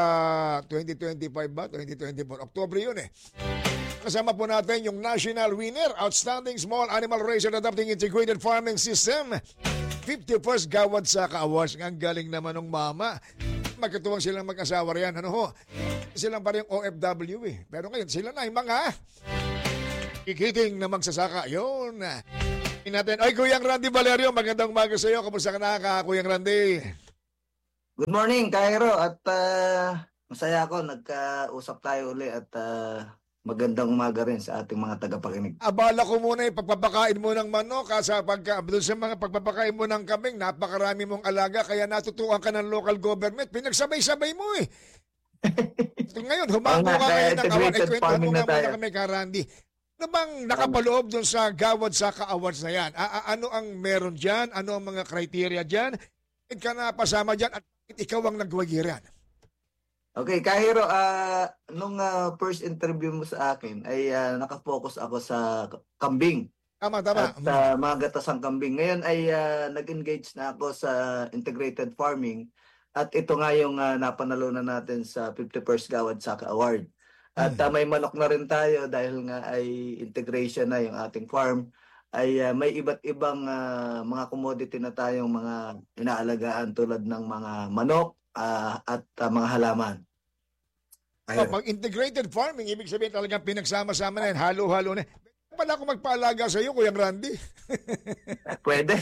Speaker 1: 2025 ba? 2024. October yun eh. Kasama po natin yung national winner, Outstanding Small Animal Raiser Adapting Integrated Farming System. 51st Gawad Saka Awards. Ang galing naman ng mama. Magkatuwang silang mag-asawa riyan. Ano ho? Silang pa rin OFW eh. Pero ngayon, sila na yung mga kikiting na magsasaka. Yun. Natin. Ay, Kuyang Randy Valerio, magandang umaga sa iyo. Kamusta ka na, Kuyang Randy?
Speaker 18: Good morning, Cairo. At masaya ako. Nagkausap tayo uli at magandang umaga rin sa ating mga tagapakinig.
Speaker 1: Abala ko muna yung pagpapakain mo ng manok. Doon sa mga pagpapakain mo ng kambing, napakarami mong alaga. Kaya natutukan ka ng local government. Pinagsabay-sabay mo eh. Ngayon, humango ka ngayon ng awan. Kwento mo nga muna kami, Randy. Ano bang nakapaloob doon sa Gawad Saka Awards na yan? Ano ang meron dyan? Ano ang mga criteria dyan? Bakit ka napasama dyan? At ikaw ang nagwagiran?
Speaker 18: Okay, Kahiro, nung first interview mo sa akin ay nakafocus ako sa kambing.
Speaker 1: Tama.
Speaker 18: At mga gatasang kambing. Ngayon ay nag-engage na ako sa integrated farming. At ito nga yung napanalunan natin sa 51st Gawad Saka Award. At may manok na rin tayo dahil nga ay integration na yung ating farm. Ay may iba't ibang mga commodity na tayong mga inaalagaan tulad ng mga manok at mga halaman.
Speaker 1: Pag integrated farming, ibig sabihin talagang pinagsama-sama na yan, halo-halo na. Pala ako magpaalaga sa iyo, Kuyang Randy.
Speaker 18: Pwede.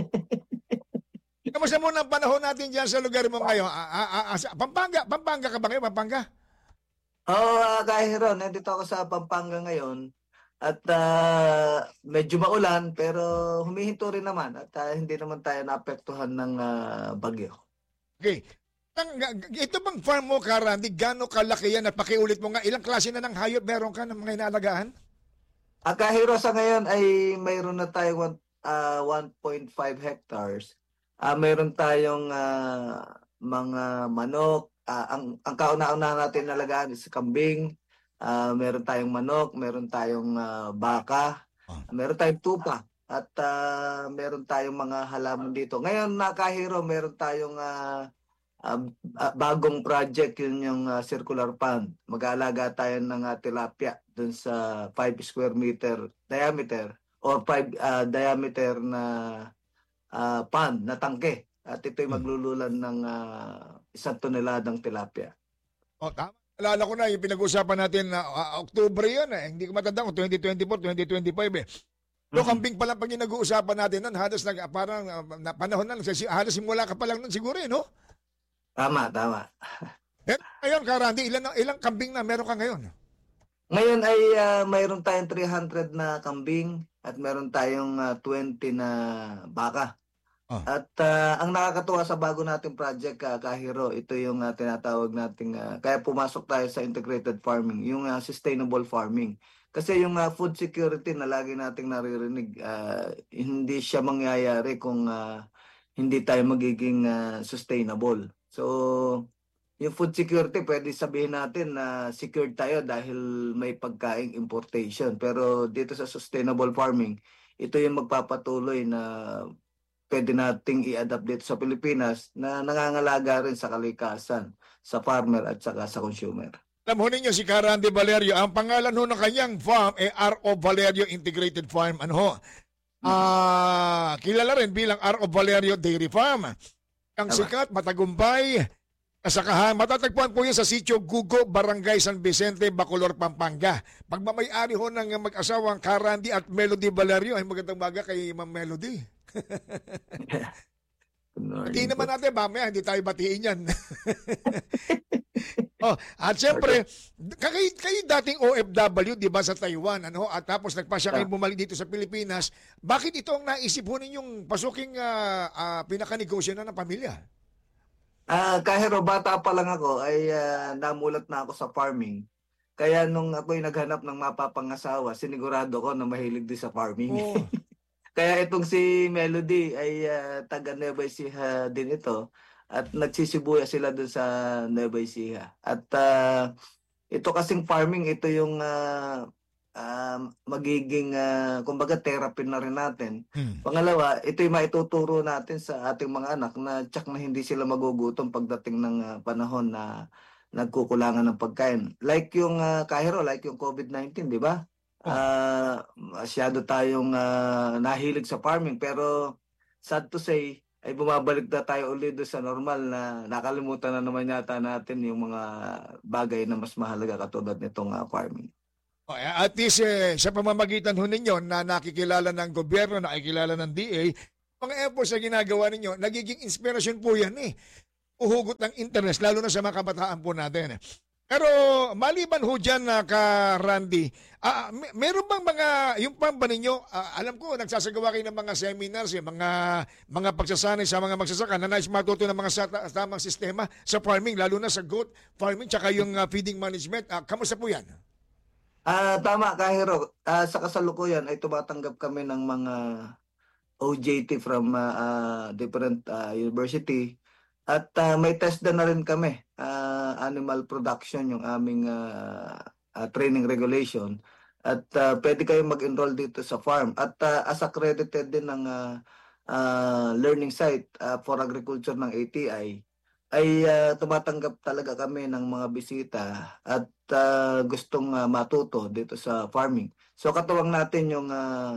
Speaker 1: Kamusta muna ang panahon natin dyan sa lugar mo ngayon? Pampanga ka ba ngayon? Pampanga?
Speaker 18: Oo, Kahiro, nandito ako sa Pampanga ngayon. At medyo maulan pero humihinto rin naman at hindi naman tayo naapektuhan ng bagyo.
Speaker 1: Okay. Ito bang farm mo, Randy, gano'ng kalaki yan at pakiulit mo nga, ilang klase na ng hayop meron ka ng mga inaalagaan?
Speaker 18: Kahiro, sa ngayon ay mayroon na tayo 1.5 hectares. Mayroon tayong mga manok. Ang kauna-una natin nalagaan is kambing. Meron tayong manok, meron tayong baka, meron tayong tupa, at meron tayong mga halaman dito. Ngayon, Kahiro, meron tayong bagong project, yun yung circular pond. Mag-aalaga tayo ng tilapia dun sa 5 square meter diameter o 5 diameter na pond na tangke. At ito'y maglululan ng 1 toneladang tilapia.
Speaker 1: Tama. Alala ko na yung pinag-usapan natin na October yun eh. Hindi ko matandaan kung 2024, 2025 eh. So kambing pa lang pag yung nag-uusapan natin nun, halos parang panahon na, halos simula ka pa lang nun siguro eh, no?
Speaker 18: Tama.
Speaker 1: Ngayon, Randy, ilang kambing na meron ka ngayon?
Speaker 18: Ngayon ay mayroon tayong 300 na kambing at meron tayong 20 na baka. At ang nakakatuwa sa bago nating project, Kahiro, ito yung tinatawag nating, kaya pumasok tayo sa integrated farming, yung sustainable farming. Kasi yung food security na lagi nating naririnig, hindi siya mangyayari kung hindi tayo magiging sustainable. So, yung food security, pwede sabihin natin na secured tayo dahil may pagkaing importation. Pero dito sa sustainable farming, ito yung magpapatuloy na pwede nating i-adapt dito sa Pilipinas na nangangalaga rin sa kalikasan, sa farmer at saka sa consumer.
Speaker 1: Alam ho ninyo si Randy Valerio, ang pangalan ho ng kanyang farm ay R.O. Valerio Integrated Farm. Ano ho? Kilala rin bilang R.O. Valerio Dairy Farm. Ang sikat, matagumpay, kasakahan. Matatagpuan po yan sa Sitio Gugo, Barangay San Vicente, Bacolor, Pampanga. Pagmamayari ho ng mag-asawang Randy at Melody Valerio, ay magandang baga kay Ma'am Melody. Hindi naman natin, mamaya, hindi tayo batiin yan. At siyempre, kayo dating OFW, di ba, sa Taiwan, ano? At tapos nagpasya kayo bumalik dito sa Pilipinas. Bakit ito ang naisip po ninyong pasuking pinakanegosyo na ng pamilya?
Speaker 18: Kahero, bata pa lang ako ay namulat na ako sa farming. Kaya nung ako'y naghanap ng mapapangasawa, sinigurado ko na mahilig din sa farming. Kaya itong si Melody ay taga Nueva Ecija din ito. At nagsisibuya sila doon sa Nueva Ecija. At ito kasing farming, ito yung magiging, kumbaga, therapy na rin natin. Pangalawa, ito yung maituturo natin sa ating mga anak na tsak na hindi sila magugutom pagdating ng panahon na nagkukulangan ng pagkain. Like yung Kahiro, like yung COVID-19, di ba? Masyado tayong nahilig sa farming, pero sad to say, ay bumabalik na tayo ulit doon sa normal na nakalimutan na naman yata natin yung mga bagay na mas mahalaga katulad nitong farming.
Speaker 1: At least sa pamamagitan ho ninyo na nakikilala ng gobyerno, nakikilala ng DA, mga efforts na ginagawa ninyo, nagiging inspirasyon po yan uhugot ng interest, lalo na sa mga kabataan po natin. Pero maliban ho dyan ka-Randy, meron bang yung pamba ninyo, alam ko nagsasagawa kayo ng mga seminars, mga pagsasanay sa mga magsasaka na nais matuto ng mga tamang sistema sa farming, lalo na sa goat farming tsaka yung feeding management. Kamusta po yan?
Speaker 18: Tama, Kahiro. Sa kasalukuyan ay tumatanggap kami ng mga OJT from different university. At may test na rin kami, animal production, yung aming training regulation. At pwede kayong mag-enroll dito sa farm. At as accredited din ng learning site for agriculture ng ATI, ay tumatanggap talaga kami ng mga bisita at gustong matuto dito sa farming. So katuwang natin yung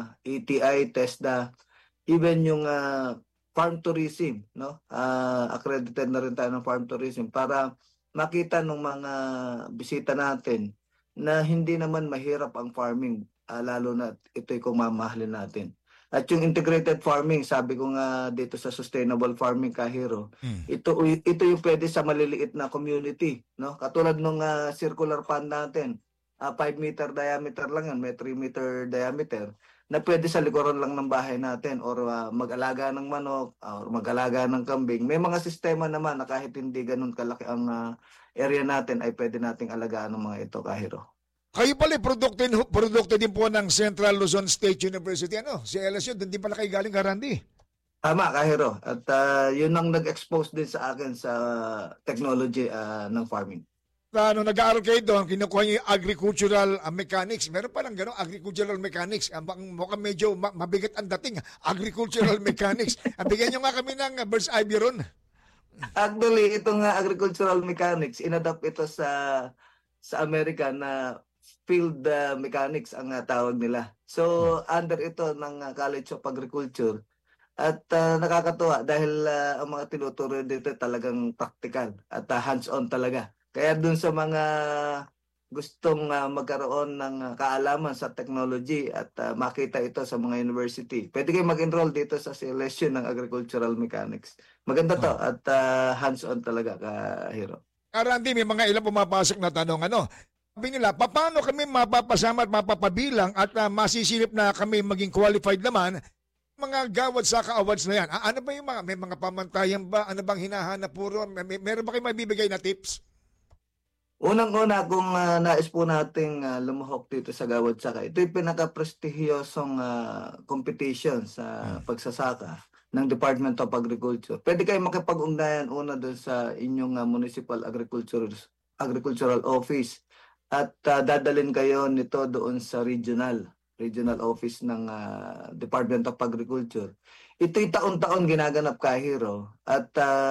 Speaker 18: ATI, TESDA, even yung farm tourism, no? Accredited na rin tayo ng farm tourism para makita ng mga bisita natin na hindi naman mahirap ang farming, lalo na ito'y kung mamahalin natin. At yung integrated farming, sabi ko nga dito sa sustainable farming, Kahiro, ito yung pwede sa maliliit na community, no? Katulad nung circular pond natin, 5 meter diameter lang yan, may 3 meter diameter, na pwede sa likuran lang ng bahay natin or mag-alaga ng manok or mag-alaga ng kambing. May mga sistema naman na kahit hindi ganun kalaki ang area natin ay pwede nating alagaan ng mga ito, Kahiro.
Speaker 1: Kayo pala produkto din po ng Central Luzon State University, si LSU, doon din pala kayo galing, Randy.
Speaker 18: Tama, Kahiro. At yun ang nag-expose din sa akin sa technology ng farming.
Speaker 1: Nag-aaral kayo doon, kinukuha niyo yung agricultural mechanics. Meron palang gano'ng agricultural mechanics. Mukhang medyo mabigat ang dating. Agricultural mechanics. Bigyan niyo nga kami ng bird's eye view ron.
Speaker 18: Actually, itong agricultural mechanics, inadapt ito sa Amerika na field mechanics ang tawag nila. So, under ito ng College of Agriculture. At nakakatuwa dahil ang mga tinuturo dito talagang practical at hands-on talaga. Kaya dun sa mga gustong magkaroon ng kaalaman sa technology at makita ito sa mga university, pwede kayo mag-enroll dito sa LSU ng Agricultural Mechanics. Maganda to at hands-on talaga, Kahiro.
Speaker 1: Randy, may mga ilang pumapasok na tanong. Sabi nila, paano kami mapapasama at mapapabilang at masisilip na kami maging qualified naman mga gawad sa ka-awards na yan? Ano ba yung may mga pamantayan ba? Ano bang hinahanap puro? Meron ba kayo mabibigay na tips?
Speaker 18: Unang-una, kung nais po nating lumuhok dito sa Gawad Saka, ito yung pinaka-prestigyosong competition sa pagsasaka ng Department of Agriculture. Pwede kayo makipag-ugnayan una doon sa inyong Municipal Agricultural Office at dadalhin kayo nito doon sa regional office ng Department of Agriculture. Ito'y taon-taon ginaganap, Kahiro, at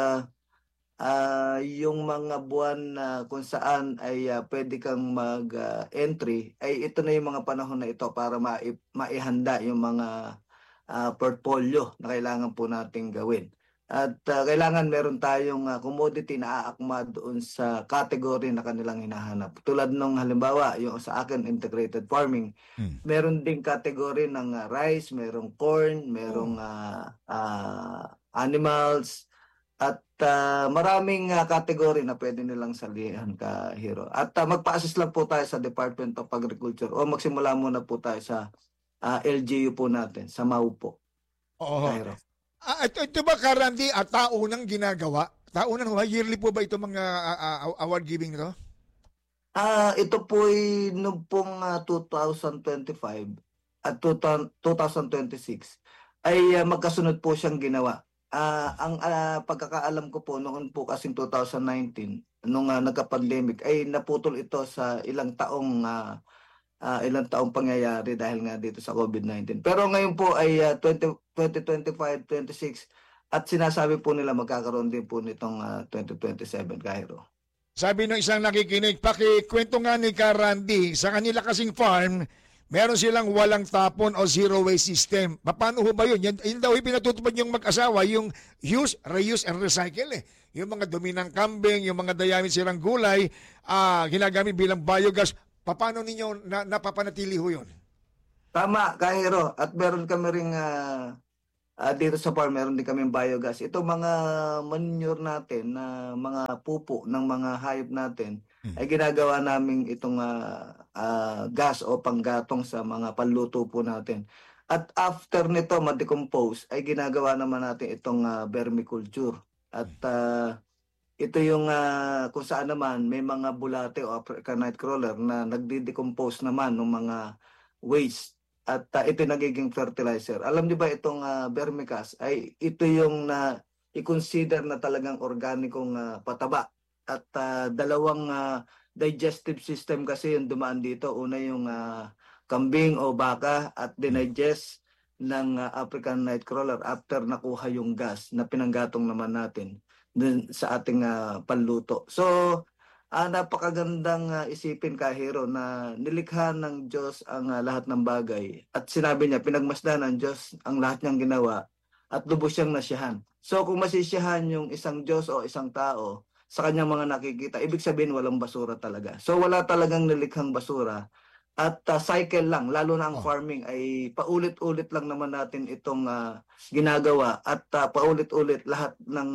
Speaker 18: yung mga buwan na kung saan ay pwede kang mag-entry, ay ito na yung mga panahon na ito para maihanda yung mga portfolio na kailangan po nating gawin. At kailangan meron tayong commodity na aakma doon sa category na kanilang hinahanap. Tulad nung halimbawa, yung sa akin integrated farming, meron ding category ng rice, merong corn, merong animals, At maraming kategory na pwede nilang salihan ka, Hero. At magpa-assist lang po tayo sa Department of Agriculture o magsimula muna po tayo sa LGU po natin, sa MAU po.
Speaker 1: Oo.
Speaker 18: Hero.
Speaker 1: Ito ba, Karandi, taunang ginagawa? Taunang yearly po ba ito mga award giving nito?
Speaker 18: Ito po'y noong pong 2025 at 2026 ay magkasunod po siyang ginawa. Ang pagkakaalam ko po noon po kasing 2019 nung nagka-pandemic ay naputol ito sa ilang taong pangyayari dahil nga dito sa COVID-19. Pero ngayon po ay 2025-26 at sinasabi po nila magkakaroon din po nitong 2027, Cairo.
Speaker 1: Sabi ng isang nakikinig, pakikwento nga ni Karandi, sa kanila kasing farm, meron silang walang tapon o zero waste system. Paano ho ba yun? Yun daw pinatutupad yung mag-asawa, yung use, reuse, and recycle. Yung mga dumi ng kambing, yung mga dayamit silang gulay, ginagamit bilang biogas. Paano ninyo napapanatili ho yun?
Speaker 18: Tama, Kahiro. At meron kami ring dito sa farm, meron din kaming biogas. Ito mga manure natin, na mga pupo ng mga hayop natin, ay ginagawa namin itong gas o panggatong sa mga panluto po natin. At after nito ma-decompose, ay ginagawa naman natin itong vermiculture. At ito yung kung saan naman may mga bulate o African nightcrawler na nagdi-decompose naman ng mga waste. At ito nagiging fertilizer. Alam niyo ba itong vermicast ay ito yung i-consider na talagang organikong pataba. At dalawang digestive system kasi yung dumaan dito. Una yung kambing o baka at dinigest ng African nightcrawler after nakuha yung gas na pinanggatong naman natin dun sa ating panluto. So, napakagandang isipin, Kahiro, na nilikha ng Diyos ang lahat ng bagay. At sinabi niya, pinagmasdan ng Diyos ang lahat niyang ginawa at lubos siyang nasiyahan. So kung masisiyahan yung isang Diyos o isang tao sa kanyang mga nakikita, ibig sabihin walang basura talaga. So wala talagang nilikhang basura. At cycle lang, lalo na ang farming ay paulit-ulit lang naman natin itong ginagawa at paulit-ulit lahat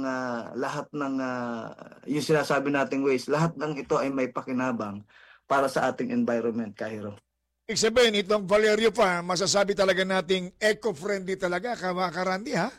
Speaker 18: ng yung sinasabi nating waste, lahat ng ito ay may pakinabang para sa ating environment, Kahiro.
Speaker 1: Ibig sabihin, itong Valerio Farm, masasabi talaga nating eco-friendly talaga, Karandi, ha?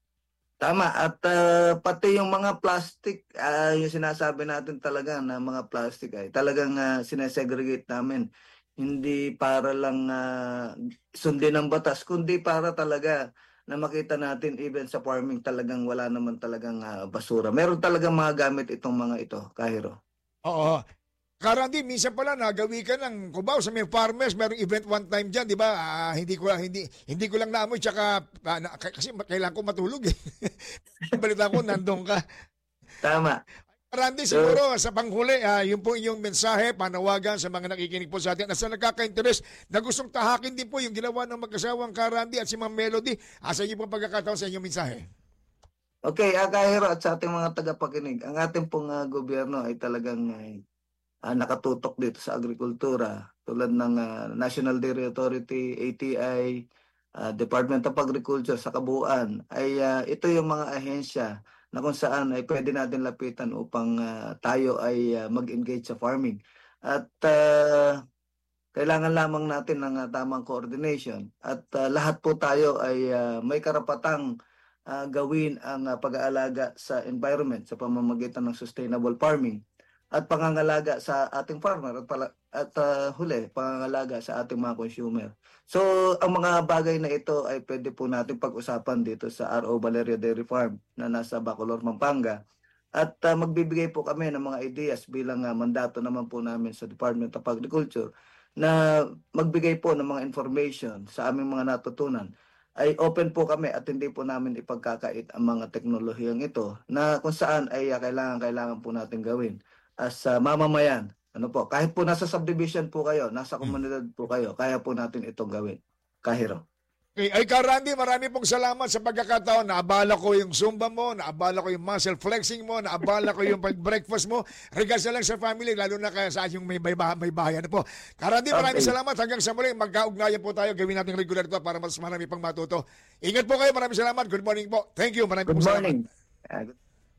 Speaker 18: Tama, at pati yung mga plastic, yung sinasabi natin talaga na mga plastic ay talagang sinesegregate namin. Hindi para lang sundin ang batas, kundi para talaga na makita natin even sa farming talagang wala naman talagang basura. Meron talagang mga gamit itong mga ito, Kahiro.
Speaker 1: Oo. Karandi, minsan pala nagawi ka ng kubaw sa may farmers, merong event one time dyan, di ba? Hindi ko lang naamoy, tsaka kasi kailangan ko matulog eh. Balita ko, nandun ka.
Speaker 18: Tama.
Speaker 1: Randy, siguro sa panghuli, yun po yung mensahe, panawagan sa mga nakikinig po sa atin at sa nagkaka-interest na gustong tahakin din po yung ginawa ng mag-asawang Randy at si Ma'am Melody. Sa inyo pong pagkakataon sa inyong mensahe.
Speaker 18: Okay, Kahiro at sa ating mga tagapakinig, ang ating pong gobyerno ay talagang nakatutok dito sa agrikultura tulad ng National Dairy Authority, ATI, Department of Agriculture sa kabuuan. Ay ito yung mga ahensya na kung saan ay pwede natin lapitan upang tayo ay mag-engage sa farming. At kailangan lamang natin ng tamang coordination. At lahat po tayo ay may karapatang gawin ang pag-aalaga sa environment sa pamamagitan ng sustainable farming at pangangalaga sa ating farmer at huli, pangangalaga sa ating mga consumer. So, ang mga bagay na ito ay pwede po natin pag-usapan dito sa R.O. Valerio Dairy Farm na nasa Bacolor, Pampanga. At magbibigay po kami ng mga ideas bilang mandato naman po namin sa Department of Agriculture na magbigay po ng mga information sa aming mga natutunan. Ay open po kami at hindi po namin ipagkakait ang mga teknolohiyang ito na kung saan ay kailangan po natin gawin as mamamayan. Ano po, kahit po nasa subdivision po kayo, nasa komunidad po kayo, kaya po natin itong gawin. Kahiro.
Speaker 1: Okay. Ay, Karandi, marami pong salamat sa pagkakataon. Naabala ko yung Zumba mo, naabala ko yung muscle flexing mo, naabala ko yung breakfast mo. Regards na lang sa family, lalo na kaya sa yung may bahayan na po. Karandi, maraming salamat. Hanggang sa muli, magkaugnayan po tayo. Gawin natin regular ito para mas marami pang matuto. Ingat po kayo. Maraming salamat. Good morning po. Thank you. Maraming
Speaker 18: Good morning.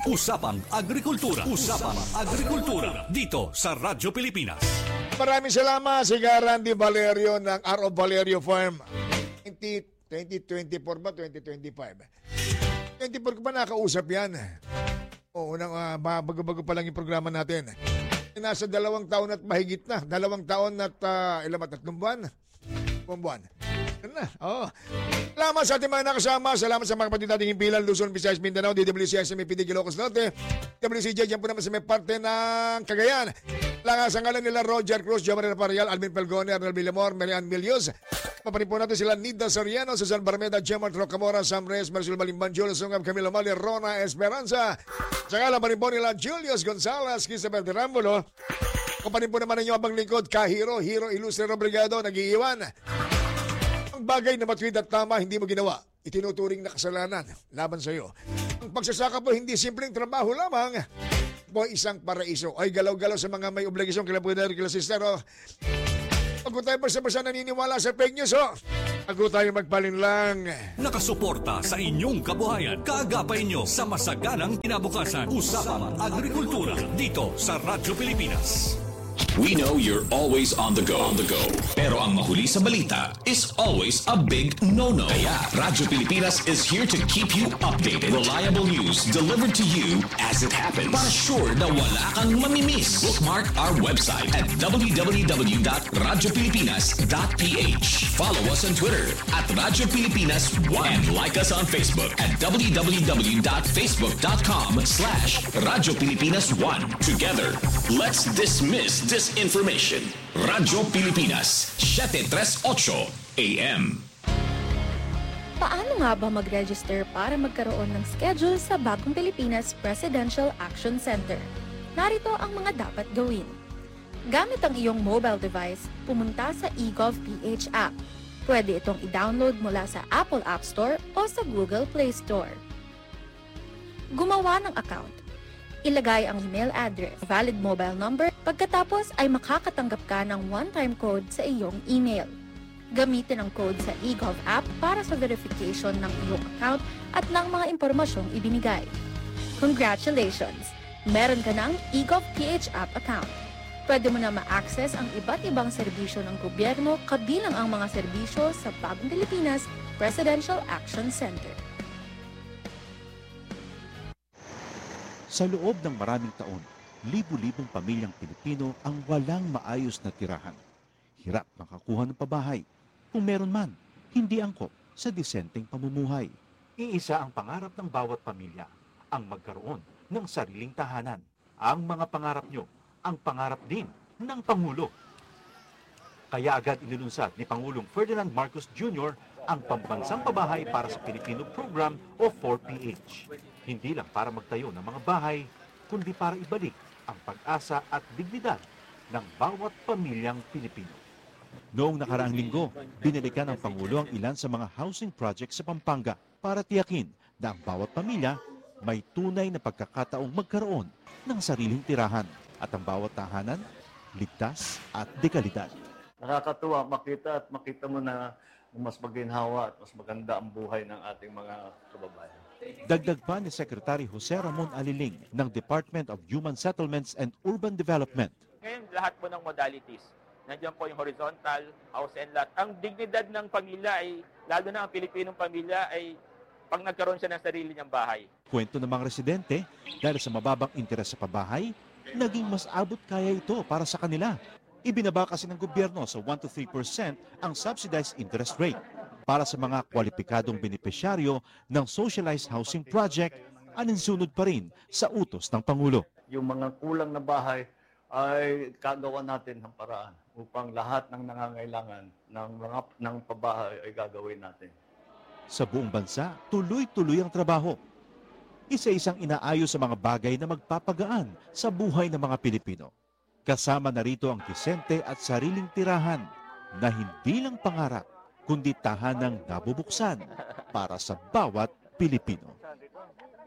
Speaker 2: Usapang Agrikultura. Usapang Agrikultura. Dito sa Radyo Pilipinas.
Speaker 1: Maraming salamat si Randy Valerio ng R.O. Valerio Farm. 2024 ba? 2025? 24 ko ba nakausap yan? Oo, bago-bago pa lang yung programa natin. Nasa 2 taon at mahigit na. 2 taon at 3 buwan. Na. Oh. Salamat sa ating mga nakasama. Salamat sa mga kapatid nating Impilan, Luzon, Visayas, Mindanao, DWCS, MPD, Ilocos Norte, WCJ, dyan po naman sa may parte ng Cagayan. Langas ang ngalan nila Roger Cruz, Jomarina Parial, Alvin Pelgone, Arnel Villamor, Marian Milios. Papanin po natin sila Nida Soriano, Susan Barmeda, Gemma Trocamora, Sam Reyes, Marcel Malimban, Julius Sungab, Camilo Mali, Rona Esperanza. Sa ngalan pa rin po nila Julius Gonzalez, Christopher Derambulo. Papanin po naman ninyo abang lingkod, Kahiro, Hero, Ilustre Robregado, nag-iiwan. Ang bagay na matuwid at tama, hindi mo ginawa. Itinuturing na kasalanan laban sa iyo. Ang pagsasaka po, hindi simpleng trabaho lamang. Po isang paraiso. Ay galaw-galaw sa mga may obligasyon kila Puder, kila Sistero. Pag tayo basta-basta naniniwala sa fake news, pag tayo magpalinlang.
Speaker 2: Nakasuporta sa inyong kabuhayan. Kaagapay nyo sa masaganang kinabukasan. Usapang Agrikultura. Dito sa Radyo Pilipinas.
Speaker 15: We know you're always on the go. Pero ang mahuli sa balita is always a big no-no. Kaya Radyo Pilipinas is here to keep you updated. Reliable news delivered to you as it happens. Para sure na wala kang mamimiss. Bookmark our website at www.radiopilipinas.ph. Follow us on Twitter at Radyo Pilipinas 1 and like us on Facebook at www.facebook.com/Radyo Pilipinas 1. Together, let's dismiss disinformation. Radyo Pilipinas, 738 AM.
Speaker 19: Paano nga ba mag-register para magkaroon ng schedule sa Bagong Pilipinas Presidential Action Center? Narito ang mga dapat gawin. Gamit ang iyong mobile device, pumunta sa eGovPH app. Pwede itong i-download mula sa Apple App Store o sa Google Play Store. Gumawa ng account. Ilagay ang email address, valid mobile number, pagkatapos ay makakatanggap ka ng one-time code sa iyong email. Gamitin ang code sa eGov app para sa verification ng iyong account at ng mga impormasyong ibinigay. Congratulations! Meron ka ng eGovPH app account. Pwede mo na ma-access ang iba't ibang serbisyo ng gobyerno kabilang ang mga serbisyo sa Bagong Pilipinas Presidential Action Center.
Speaker 20: Sa loob ng maraming taon, libu-libong pamilyang Pilipino ang walang maayos na tirahan. Hirap makakuha ng pabahay. Kung meron man, hindi angkop sa disenteng pamumuhay. Iisa ang pangarap ng bawat pamilya, ang magkaroon ng sariling tahanan. Ang mga pangarap nyo, ang pangarap din ng Pangulo. Kaya agad inilunsad ni Pangulong Ferdinand Marcos Jr. ang Pambansang Pabahay para sa Pilipino Program o 4PH. Hindi lang para magtayo ng mga bahay, kundi para ibalik ang pag-asa at dignidad ng bawat pamilyang Pilipino. Noong nakaraang linggo, binalikan ng Pangulo ang ilan sa mga housing projects sa Pampanga para tiyakin na ang bawat pamilya may tunay na pagkakataong magkaroon ng sariling tirahan at ang bawat tahanan ligtas at dekalidad.
Speaker 14: Nakakatuwa makita mo na mas maginhawa at mas maganda ang buhay ng ating mga kababayan.
Speaker 20: Dagdag pa ni Secretary Jose Ramon Aliling ng Department of Human Settlements and Urban Development.
Speaker 21: Ngayon, lahat po ng modalities. Nandiyan po yung horizontal, house and lot. Ang dignidad ng pamilya ay, lalo na ang Pilipinong pamilya, ay pag nagkaroon siya ng sarili niyang bahay.
Speaker 20: Kwento ng mga residente, dahil sa mababang interes sa pabahay, naging mas abot kaya ito para sa kanila. Ibinaba kasi ng gobyerno sa 1 to 3% ang subsidized interest rate. Para sa mga kwalipikadong benepisyaryo ng socialized housing project, aninsunod pa rin sa utos ng Pangulo.
Speaker 14: Yung mga kulang na bahay ay kagawa natin ng paraan upang lahat ng nangangailangan ng pabahay ay gagawin natin.
Speaker 20: Sa buong bansa, tuloy-tuloy ang trabaho. Isa-isang inaayos sa mga bagay na magpapagaan sa buhay ng mga Pilipino. Kasama na rito ang disente at sariling tirahan na hindi lang pangarap, kundi tahanang nabubuksan para sa bawat Pilipino.